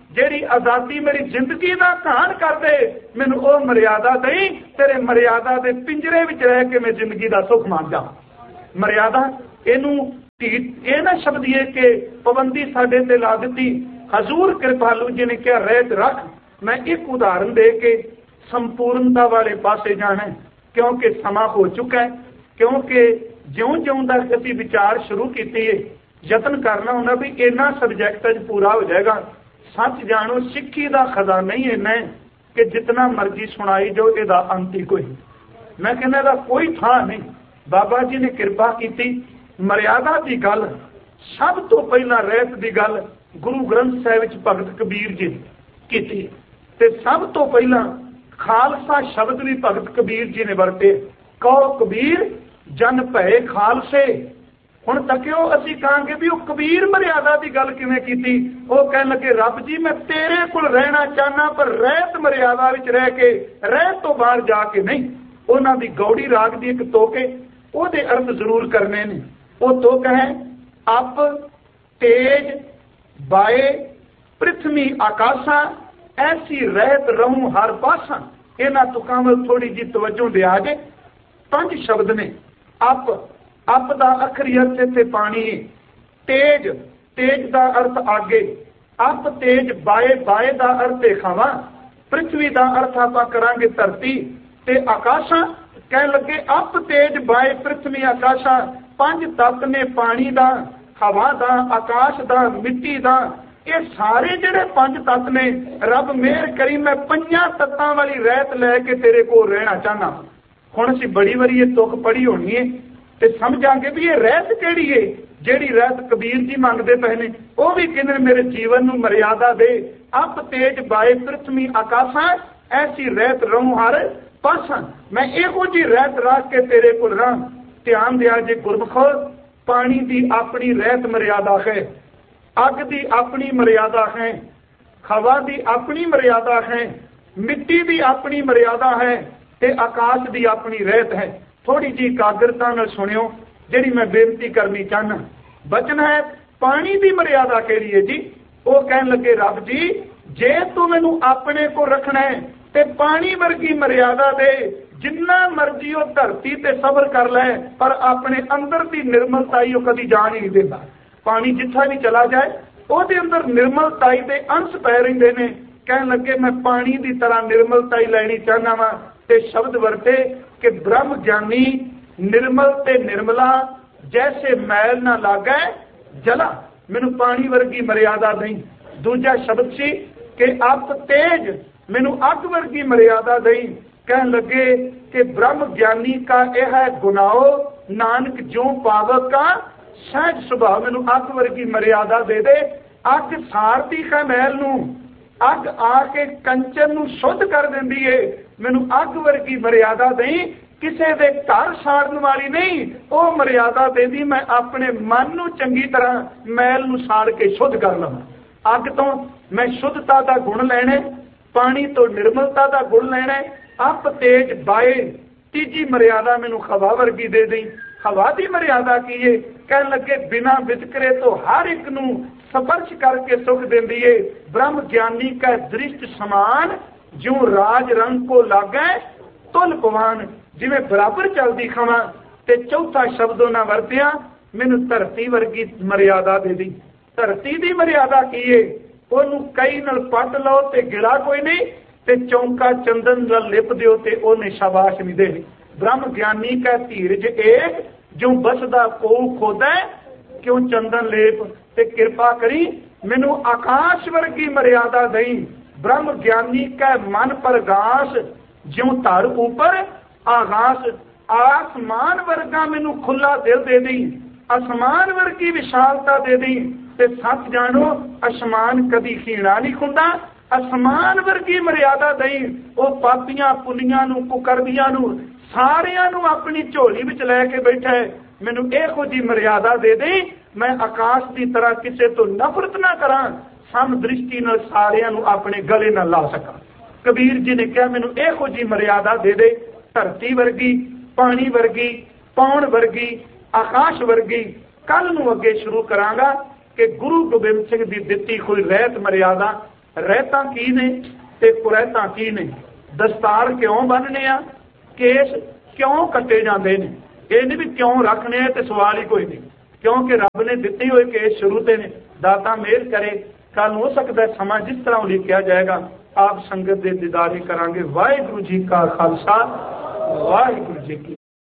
ਜਿਹੜੀ ਆਜ਼ਾਦੀ ਮੇਰੀ ਜ਼ਿੰਦਗੀ ਦਾ ਘਾਣ ਕਰ ਦੇ, ਮੈਨੂੰ ਉਹ ਮਰਿਆਦਾ ਦੇਈ। ਤੇਰੇ ਮਰਿਆਦਾ ਦੇ ਪਿੰਜਰੇ ਵਿੱਚ ਰਹਿ ਕੇ ਮੈਂ ਜ਼ਿੰਦਗੀ ਦਾ ਸੁੱਖ ਮੰਗਦਾ। ਮਰਿਆਦਾ ਇਹਨੂੰ ਇਹ ਨਾ ਸ਼ਬਦੀਏ ਕਿ ਪਾਬੰਦੀ ਸਾਡੇ ਤੇ ਲਾ ਦਿੱਤੀ। ਹਜ਼ੂਰ ਕਿਰਪਾਲੂ ਜੀ ਨੇ ਕਿਹਾ ਰਹਿਤ ਰੱਖ। ਮੈਂ ਇੱਕ ਉਦਾਹਰਨ ਦੇ ਕੇ ਸੰਪੂਰਨਤਾ ਵਾਲੇ ਪਾਸੇ ਜਾਣਾ, ਕਿਉਂਕਿ ਸਮਾਂ ਹੋ ਚੁੱਕਾ ਹੈ। ਕਿਉਂਕਿ ਜਿਉਂ ਦਾ ਅਸੀਂ ਵਿਚਾਰ ਸ਼ੁਰੂ ਕੀਤੀ ਹੈ, ਯਤਨ ਕਰਨਾ ਹੁੰਦਾ ਵੀ ਇਹਨਾਂ ਸਬਜੈਕਟਾਂ 'ਚ ਪੂਰਾ ਹੋ ਜਾਏਗਾ। ਸੱਚ ਜਾਣੋ, ਸਿੱਖੀ ਦਾ ਖਜ਼ਾਨਾ ਹੀ ਇੰਨਾ ਹੈ ਕਿ ਜਿਤਨਾ ਮਰਜ਼ੀ ਸੁਣਾਈ ਜੋ ਇਹਦਾ ਅੰਤ ਹੀ ਕੋਈ। ਮੈਂ ਕਹਿੰਦਾ ਇਹਦਾ ਕੋਈ ਥਾਂ ਨਹੀਂ। ਬਾਬਾ ਜੀ ਨੇ ਕਿਰਪਾ ਕੀਤੀ। ਮਰਿਆਦਾ ਦੀ ਗੱਲ ਸਭ ਤੋਂ ਪਹਿਲਾਂ ਰਹਿਤ ਦੀ ਗੱਲ ਗੁਰੂ ਗ੍ਰੰਥ ਸਾਹਿਬ ਵਿੱਚ ਭਗਤ ਕਬੀਰ ਜੀ ਕੀਤੀ, ਤੇ ਸਭ ਤੋਂ ਪਹਿਲਾਂ ਖਾਲਸਾ ਸ਼ਬਦ ਵੀ ਭਗਤ ਕਬੀਰ ਜੀ ਨੇ ਵਰਤੇ। ਕਹੋ ਕਬੀਰ ਜਨ ਭਏ ਖਾਲਸੇ। ਹੁਣ ਤੱਕਿਓ ਅਸੀਂ ਕਹਾਂਗੇ ਵੀ ਉਹ ਕਬੀਰ ਮਰਿਆਦਾ ਦੀ ਗੱਲ ਕਿਵੇਂ ਕੀਤੀ। ਉਹ ਕਹਿਣ ਲੱਗੇ ਰੱਬ ਜੀ ਮੈਂ ਤੇਰੇ ਕੋਲ ਰਹਿਣਾ ਚਾਹਨਾ, ਪਰ ਰਹਿਤ ਮਰਿਆਦਾ ਵਿੱਚ ਰਹਿ ਕੇ, ਰਹਿਤ ਤੋਂ ਬਾਹਰ ਜਾ ਕੇ ਨਹੀਂ। ਉਹਨਾਂ ਦੀ ਗੌੜੀ ਰਾਗ ਦੀ ਇੱਕ ਤੁਕ ਹੈ, ਉਹਦੇ ਅਰਥ ਜ਼ਰੂਰ ਕਰਨੇ ਨੇ। ਉਹ ਤੁਕ ਹੈ ਅਪ ਤੇਜ ਬਾਏ ਪ੍ਰਿਥਵੀ ਆਕਾਸ਼ਾ ਐਸੀ ਰਹਿਤ ਰਹੂੰ ਹਰ ਪਾਸਾ। ਇਹਨਾਂ ਤੁਕਾਂ ਵੱਲ ਥੋੜੀ ਜਿਹੀ ਤਵੱਜੋ ਦਿਆ ਜੇ। 5 ਸ਼ਬਦ ਨੇ। ਅਪ ਦਾ ਅਖਰੀ ਅਰਥ ਇੱਥੇ ਪਾਣੀ ਹੈ। ਤੇਜ ਦਾ ਅਰਥ ਆਗੇ। ਅਪ ਤੇਜ ਬਾਏ ਦਾ ਅਰਥ ਹੈ ਹਵਾ। ਪ੍ਰਿਥਵੀ ਦਾ ਅਰਥ ਆਪਾਂ ਕਰਾਂਗੇ ਧਰਤੀ। ਤੇ ਆਕਾਸ਼ਾਂ ਕਹਿਣ ਲੱਗੇ ਅਪ ਤੇਜ ਬਾਏ ਪ੍ਰਿਥਵੀ ਆਕਾਸ਼ਾਂ। 5 ਤੱਤ ਨੇ, ਪਾਣੀ ਦਾ, ਹਵਾ ਦਾ, ਆਕਾਸ਼ ਦਾ, ਮਿੱਟੀ ਦਾ। ਇਹ ਸਾਰੇ ਜਿਹੜੇ 5 ਤੱਤ ਨੇ, ਰੱਬ ਮਿਹਰ ਕਰੀ ਮੈਂ 5 ਤੱਤਾਂ ਵਾਲੀ ਰਹਿਤ ਲੈ ਕੇ ਤੇਰੇ ਕੋਲ ਰਹਿਣਾ ਚਾਹਨਾ। ਹੁਣ ਅਸੀਂ ਬੜੀ ਵਾਰੀ ਇਹ ਤੁਕ ਪੜ੍ਹੀ ਹੋਣੀ ਹੈ ਤੇ ਸਮਝਾਂਗੇ ਵੀ ਇਹ ਰਹਿਤ ਕਿਹੜੀ ਹੈ। ਜਿਹੜੀ ਰਹਿਤ ਕਬੀਰ ਜੀ ਮੰਗਦੇ ਪਏ ਨੇ, ਉਹ ਵੀ ਕਹਿੰਦੇ ਮੇਰੇ ਜੀਵਨ ਨੂੰ ਮਰਿਆਦਾ ਦੇ। ਅਪ ਤੇਜ ਬਾਏ ਪ੍ਰਿਥਵੀ ਆਕਾਸ਼ਾਂ ਐਸੀ ਰਹਿਤ ਰਹੂੰ ਹਰ ਪਾਸਾਂ। ਮੈਂ ਇਹੋ ਜਿਹੀ ਰਹਿਤ ਰੱਖ ਕੇ ਤੇਰੇ ਕੋਲ ਰਹਾਂ। ਧਿਆਨ ਦਿਆ ਜੇ ਗੁਰਮੁਖੋ, ਪਾਣੀ ਦੀ ਆਪਣੀ ਰਹਿਤ ਮਰਿਆਦਾ ਹੈ, ਅੱਗ ਦੀ ਆਪਣੀ ਮਰਿਆਦਾ ਹੈ, ਹਵਾ ਦੀ ਆਪਣੀ ਮਰਿਆਦਾ ਹੈ, ਮਿੱਟੀ ਦੀ ਆਪਣੀ ਮਰਿਆਦਾ ਹੈ ਤੇ ਆਕਾਸ਼ ਦੀ ਆਪਣੀ ਰਹਿਤ ਹੈ। ਥੋੜੀ ਜਿਹੀ ਇਕਾਗਰਤਾ ਨਾਲ ਸੁਣਿਓ ਜਿਹੜੀ ਮੈਂ ਬੇਨਤੀ ਕਰਨੀ ਚਾਹਨਾ। ਬਚਨ ਹੈ ਪਾਣੀ ਦੀ ਮਰਿਆਦਾ ਕਿਹੜੀ ਹੈ ਜੀ। ਉਹ ਕਹਿਣ ਲੱਗੇ ਰੱਬ ਜੀ ਜੇ ਤੂੰ ਮੈਨੂੰ ਆਪਣੇ ਕੋਲ ਰੱਖਣਾ ਹੈ ਤੇ ਪਾਣੀ ਵਰਗੀ ਮਰਿਆਦਾ ਦੇ। ਜਿੰਨਾ ਮਰਜ਼ੀ ਉਹ ਧਰਤੀ ਤੇ ਸਬਰ ਕਰ ਲੈ, ਪਰ ਆਪਣੇ ਅੰਦਰ ਦੀ ਨਿਰਮਲਤਾਈ ਉਹ ਕਦੀ ਜਾਣ ਹੀ ਨਹੀਂ ਦਿੰਦਾ। ਪਾਣੀ ਜਿੱਥਾ ਵੀ ਚਲਾ ਜਾਏ ਉਹਦੇ ਅੰਦਰ ਨਿਰਮਲਤਾਈ ਦੇ ਅੰਸ਼ ਪੈ ਰਹਿੰਦੇ ਨੇ। ਕਹਿਣ ਲੱਗੇ ਮੈਂ ਪਾਣੀ ਦੀ ਤਰ੍ਹਾਂ ਨਿਰਮਲਤਾਈ ਲੈਣੀ ਚਾਹੁੰਦਾ ਵਾਂ। ਤੇ ਸ਼ਬਦ ਵਰਤੇ ਕਿ ਬ੍ਰਹਮ ਗਿਆਨੀ ਨਿਰਮਲ ਤੇ ਨਿਰਮਲਾ ਜੈਸੇ ਮੈਲ ਨਾ ਲਾਗੈ ਜਲਾ। ਮੈਨੂੰ ਪਾਣੀ ਵਰਗੀ ਮਰਿਆਦਾ ਨਹੀਂ। ਦੂਜਾ ਸ਼ਬਦ ਸੀ ਕਿ ਅਪ ਤੇਜ, ਮੈਨੂੰ ਅੱਗ ਵਰਗੀ ਮਰਿਆਦਾ ਨਹੀਂ। ਕਹਿਣ ਲੱਗੇ ਕਿ ਬ੍ਰਹਮ ਗਿਆਨੀ ਕਾ ਇਹ ਹੈ ਗੁਨਾਹੋ ਨਾਨਕ ਜੋ ਪਾਵਕ ਕਾ ਸਹਿਜ ਸੁਭਾਅ। ਮੈਨੂੰ ਅੱਗ ਵਰਗੀ ਮਰਿਆਦਾ ਦੇ ਦੇ। ਅੱਗ ਸਾਰਦੀ ਹੈ ਮੈਲ ਨੂੰ, ਅੱਗ ਆ ਕੇ ਕੰਚਨ ਨੂੰ ਸ਼ੁੱਧ ਕਰ ਦਿੰਦੀ ਏ। ਮੈਨੂੰ ਅੱਗ ਵਰਗੀ ਮਰਿਆਦਾ ਨਹੀਂ। ਕਿਸੇ ਦੇ ਘਰ ਸਾੜਨ ਵਾਲੀ ਨਹੀਂ, ਉਹ ਮਰਿਆਦਾ ਦੇਦੀ ਮੈਂ ਆਪਣੇ ਮਨ ਨੂੰ ਚੰਗੀ ਤਰ੍ਹਾਂ ਮੈਲ ਨੂੰ ਸਾੜ ਕੇ ਸ਼ੁੱਧ ਕਰ ਲਵਾਂ। ਅੱਗ ਤੋਂ ਮੈਂ ਸ਼ੁੱਧਤਾ ਦਾ ਗੁਣ ਲੈਣਾ, ਪਾਣੀ ਤੋਂ ਨਿਰਮਲਤਾ ਦਾ ਗੁਣ ਲੈਣਾ। ਅਪ ਤੇਜ ਬਾਏ, ਤੀਜੀ ਮਰਿਆਦਾ ਮੈਨੂੰ ਹਵਾ ਵਰਗੀ ਦੇ ਦੇਈ। ਹਵਾ ਦੀ ਮਰਿਆਦਾ ਕੀ ਏ। ਕਹਿਣ ਲੱਗੇ ਬਿਨਾਂ ਵਿਤਕਰੇ ਤੋਂ ਹਰ ਇੱਕ ਨੂੰ ਸਪਰਸ਼ ਕਰਕੇ ਸੁਖ ਦਿੰਦੀ ਏ। ਬ੍ਰਹਮ ਗਿਆਨੀ ਕਾ ਦ੍ਰਿਸ਼ਟ ਸਮਾਨ ਜਿਉ ਰਾਜ ਰੰਗ ਕੋ ਲਾਗੈ ਤੁਲ ਪਵਾਨ। ਜਿਵੇਂ ਬਰਾਬਰ ਚੱਲਦੀ ਖਵਾਂ। ਤੇ ਚੌਥਾ ਸ਼ਬਦ ਉਹਨਾਂ ਵਰਤਿਆ ਮੈਨੂੰ ਧਰਤੀ ਵਰਗੀ ਮਰਿਆਦਾ ਦੇ ਦੀ। ਧਰਤੀ ਦੀ ਮਰਿਆਦਾ ਕੀ ਏ। ਉਹਨੂੰ ਕਈ ਨਾਲ ਪੱਟ ਲਓ ਤੇ ਗਿਲਾ ਕੋਈ ਨਹੀਂ, ਤੇ ਚੌਂਕਾ ਚੰਦਨ ਨਾਲ ਲਿਪ ਦਿਓ ਤੇ ਉਹਨੇ ਸ਼ਾਬਾਸ਼ ਨਹੀਂ ਦੇਣੀ। ਬ੍ਰਹਮ ਗਿਆਨੀ ਕਾ ਧੀਰਜ ਏਕ ਜੋ ਬਸਦਾ ਕੋ ਖੋਦਾ ਕਿਉਂ ਚੰਦਨ ਲੇਪ। ਤੇ ਕਿਰਪਾ ਕਰੀ ਮੈਨੂੰ ਆਕਾਸ਼ ਵਰਗੀ ਮਰਿਆਦਾ ਦੇਈ। ਬ੍ਰਹਮ ਗਿਆਨੀ ਕਾ ਮਨ ਪ੍ਰਗਾਸ ਜਿਉਂ ਧਰ ਉੱਪਰ ਆਗਾਸ। ਆਸਮਾਨ ਵਰਗਾ ਮੈਨੂੰ ਖੁੱਲਾ ਦਿਲ ਦੇ ਦੇਈ, ਅਸਮਾਨ ਵਰਗੀ ਵਿਸ਼ਾਲਤਾ ਦੇ ਦੇਈ। ਤੇ ਸੱਚ ਜਾਣੋ ਅਸਮਾਨ ਕਦੀ ਖੀਣਾ ਨਹੀਂ ਹੁੰਦਾ। ਅਸਮਾਨ ਵਰਗੀ ਮਰਿਆਦਾ ਦੇਈ। ਉਹ ਪਾਪੀਆਂ ਪੁੰਨੀਆਂ ਨੂੰ, ਕੁਕਰਦੀਆਂ ਨੂੰ, ਸਾਰਿਆਂ ਨੂੰ ਆਪਣੀ ਝੋਲੀ ਵਿੱਚ ਲੈ ਕੇ ਬੈਠਾ ਹੈ। ਮੈਨੂੰ ਇਹੋ ਜਿਹੀ ਮਰਿਆਦਾ ਦੇ ਦੇ। ਮੈਂ ਆਕਾਸ਼ ਦੀ ਤਰ੍ਹਾਂ ਕਿਸੇ ਤੋਂ ਨਫ਼ਰਤ ਨਾ ਕਰਾਂ, ਸਮ ਦ੍ਰਿਸ਼ਟੀ ਨਾਲ ਸਾਰਿਆਂ ਨੂੰ ਆਪਣੇ ਗਲੇ ਨਾਲ ਲਾ ਸਕਾਂ। ਕਬੀਰ ਜੀ ਨੇ ਕਿਹਾ ਮੈਨੂੰ ਇਹੋ ਜਿਹੀ ਮਰਿਆਦਾ ਦੇ ਦੇ। ਧਰਤੀ ਵਰਗੀ, ਪਾਣੀ ਵਰਗੀ, ਪੌਣ ਵਰਗੀ, ਆਕਾਸ਼ ਵਰਗੀ। ਕੱਲ ਨੂੰ ਅੱਗੇ ਸ਼ੁਰੂ ਕਰਾਂਗਾ ਕਿ ਗੁਰੂ ਗੋਬਿੰਦ ਸਿੰਘ ਦੀ ਦਿੱਤੀ ਹੋਈ ਰਹਿਤ ਮਰਿਆਦਾ ਰਹਿਤਾਂ ਕੀ ਨੇ ਤੇ ਕੁਰੈਤਾਂ ਕੀ ਨੇ, ਦਸਤਾਰ ਕਿਉਂ ਬੰਨ੍ਹਨੇ ਆ, ਕੇਸ ਕਿਉਂ ਕੱਟੇ ਜਾਂਦੇ ਨੇ। ਇਹ ਨਹੀਂ ਵੀ ਕਿਉਂ ਰੱਖਣੇ ਆ ਤੇ ਸਵਾਲ ਹੀ ਕੋਈ ਨਹੀਂ, ਕਿਉਂਕਿ ਰੱਬ ਨੇ ਦਿੱਤੇ ਹੋਏ ਕੇਸ ਸ਼ੁਰੂ ਤੇ ਨੇ। ਦਾਤਾ ਮਿਹਰ ਕਰੇ, ਕੱਲ ਹੋ ਸਕਦਾ ਸਮਾਂ ਜਿਸ ਤਰ੍ਹਾਂ ਉਲੀਕਿਆ ਜਾਏਗਾ ਆਪ ਸੰਗਤ ਦੇ ਦੀਦਾਰੇ ਕਰਾਂਗੇ। ਵਾਹਿਗੁਰੂ ਜੀ ਕਾ ਖਾਲਸਾ, ਵਾਹਿਗੁਰੂ ਜੀ ਕੀ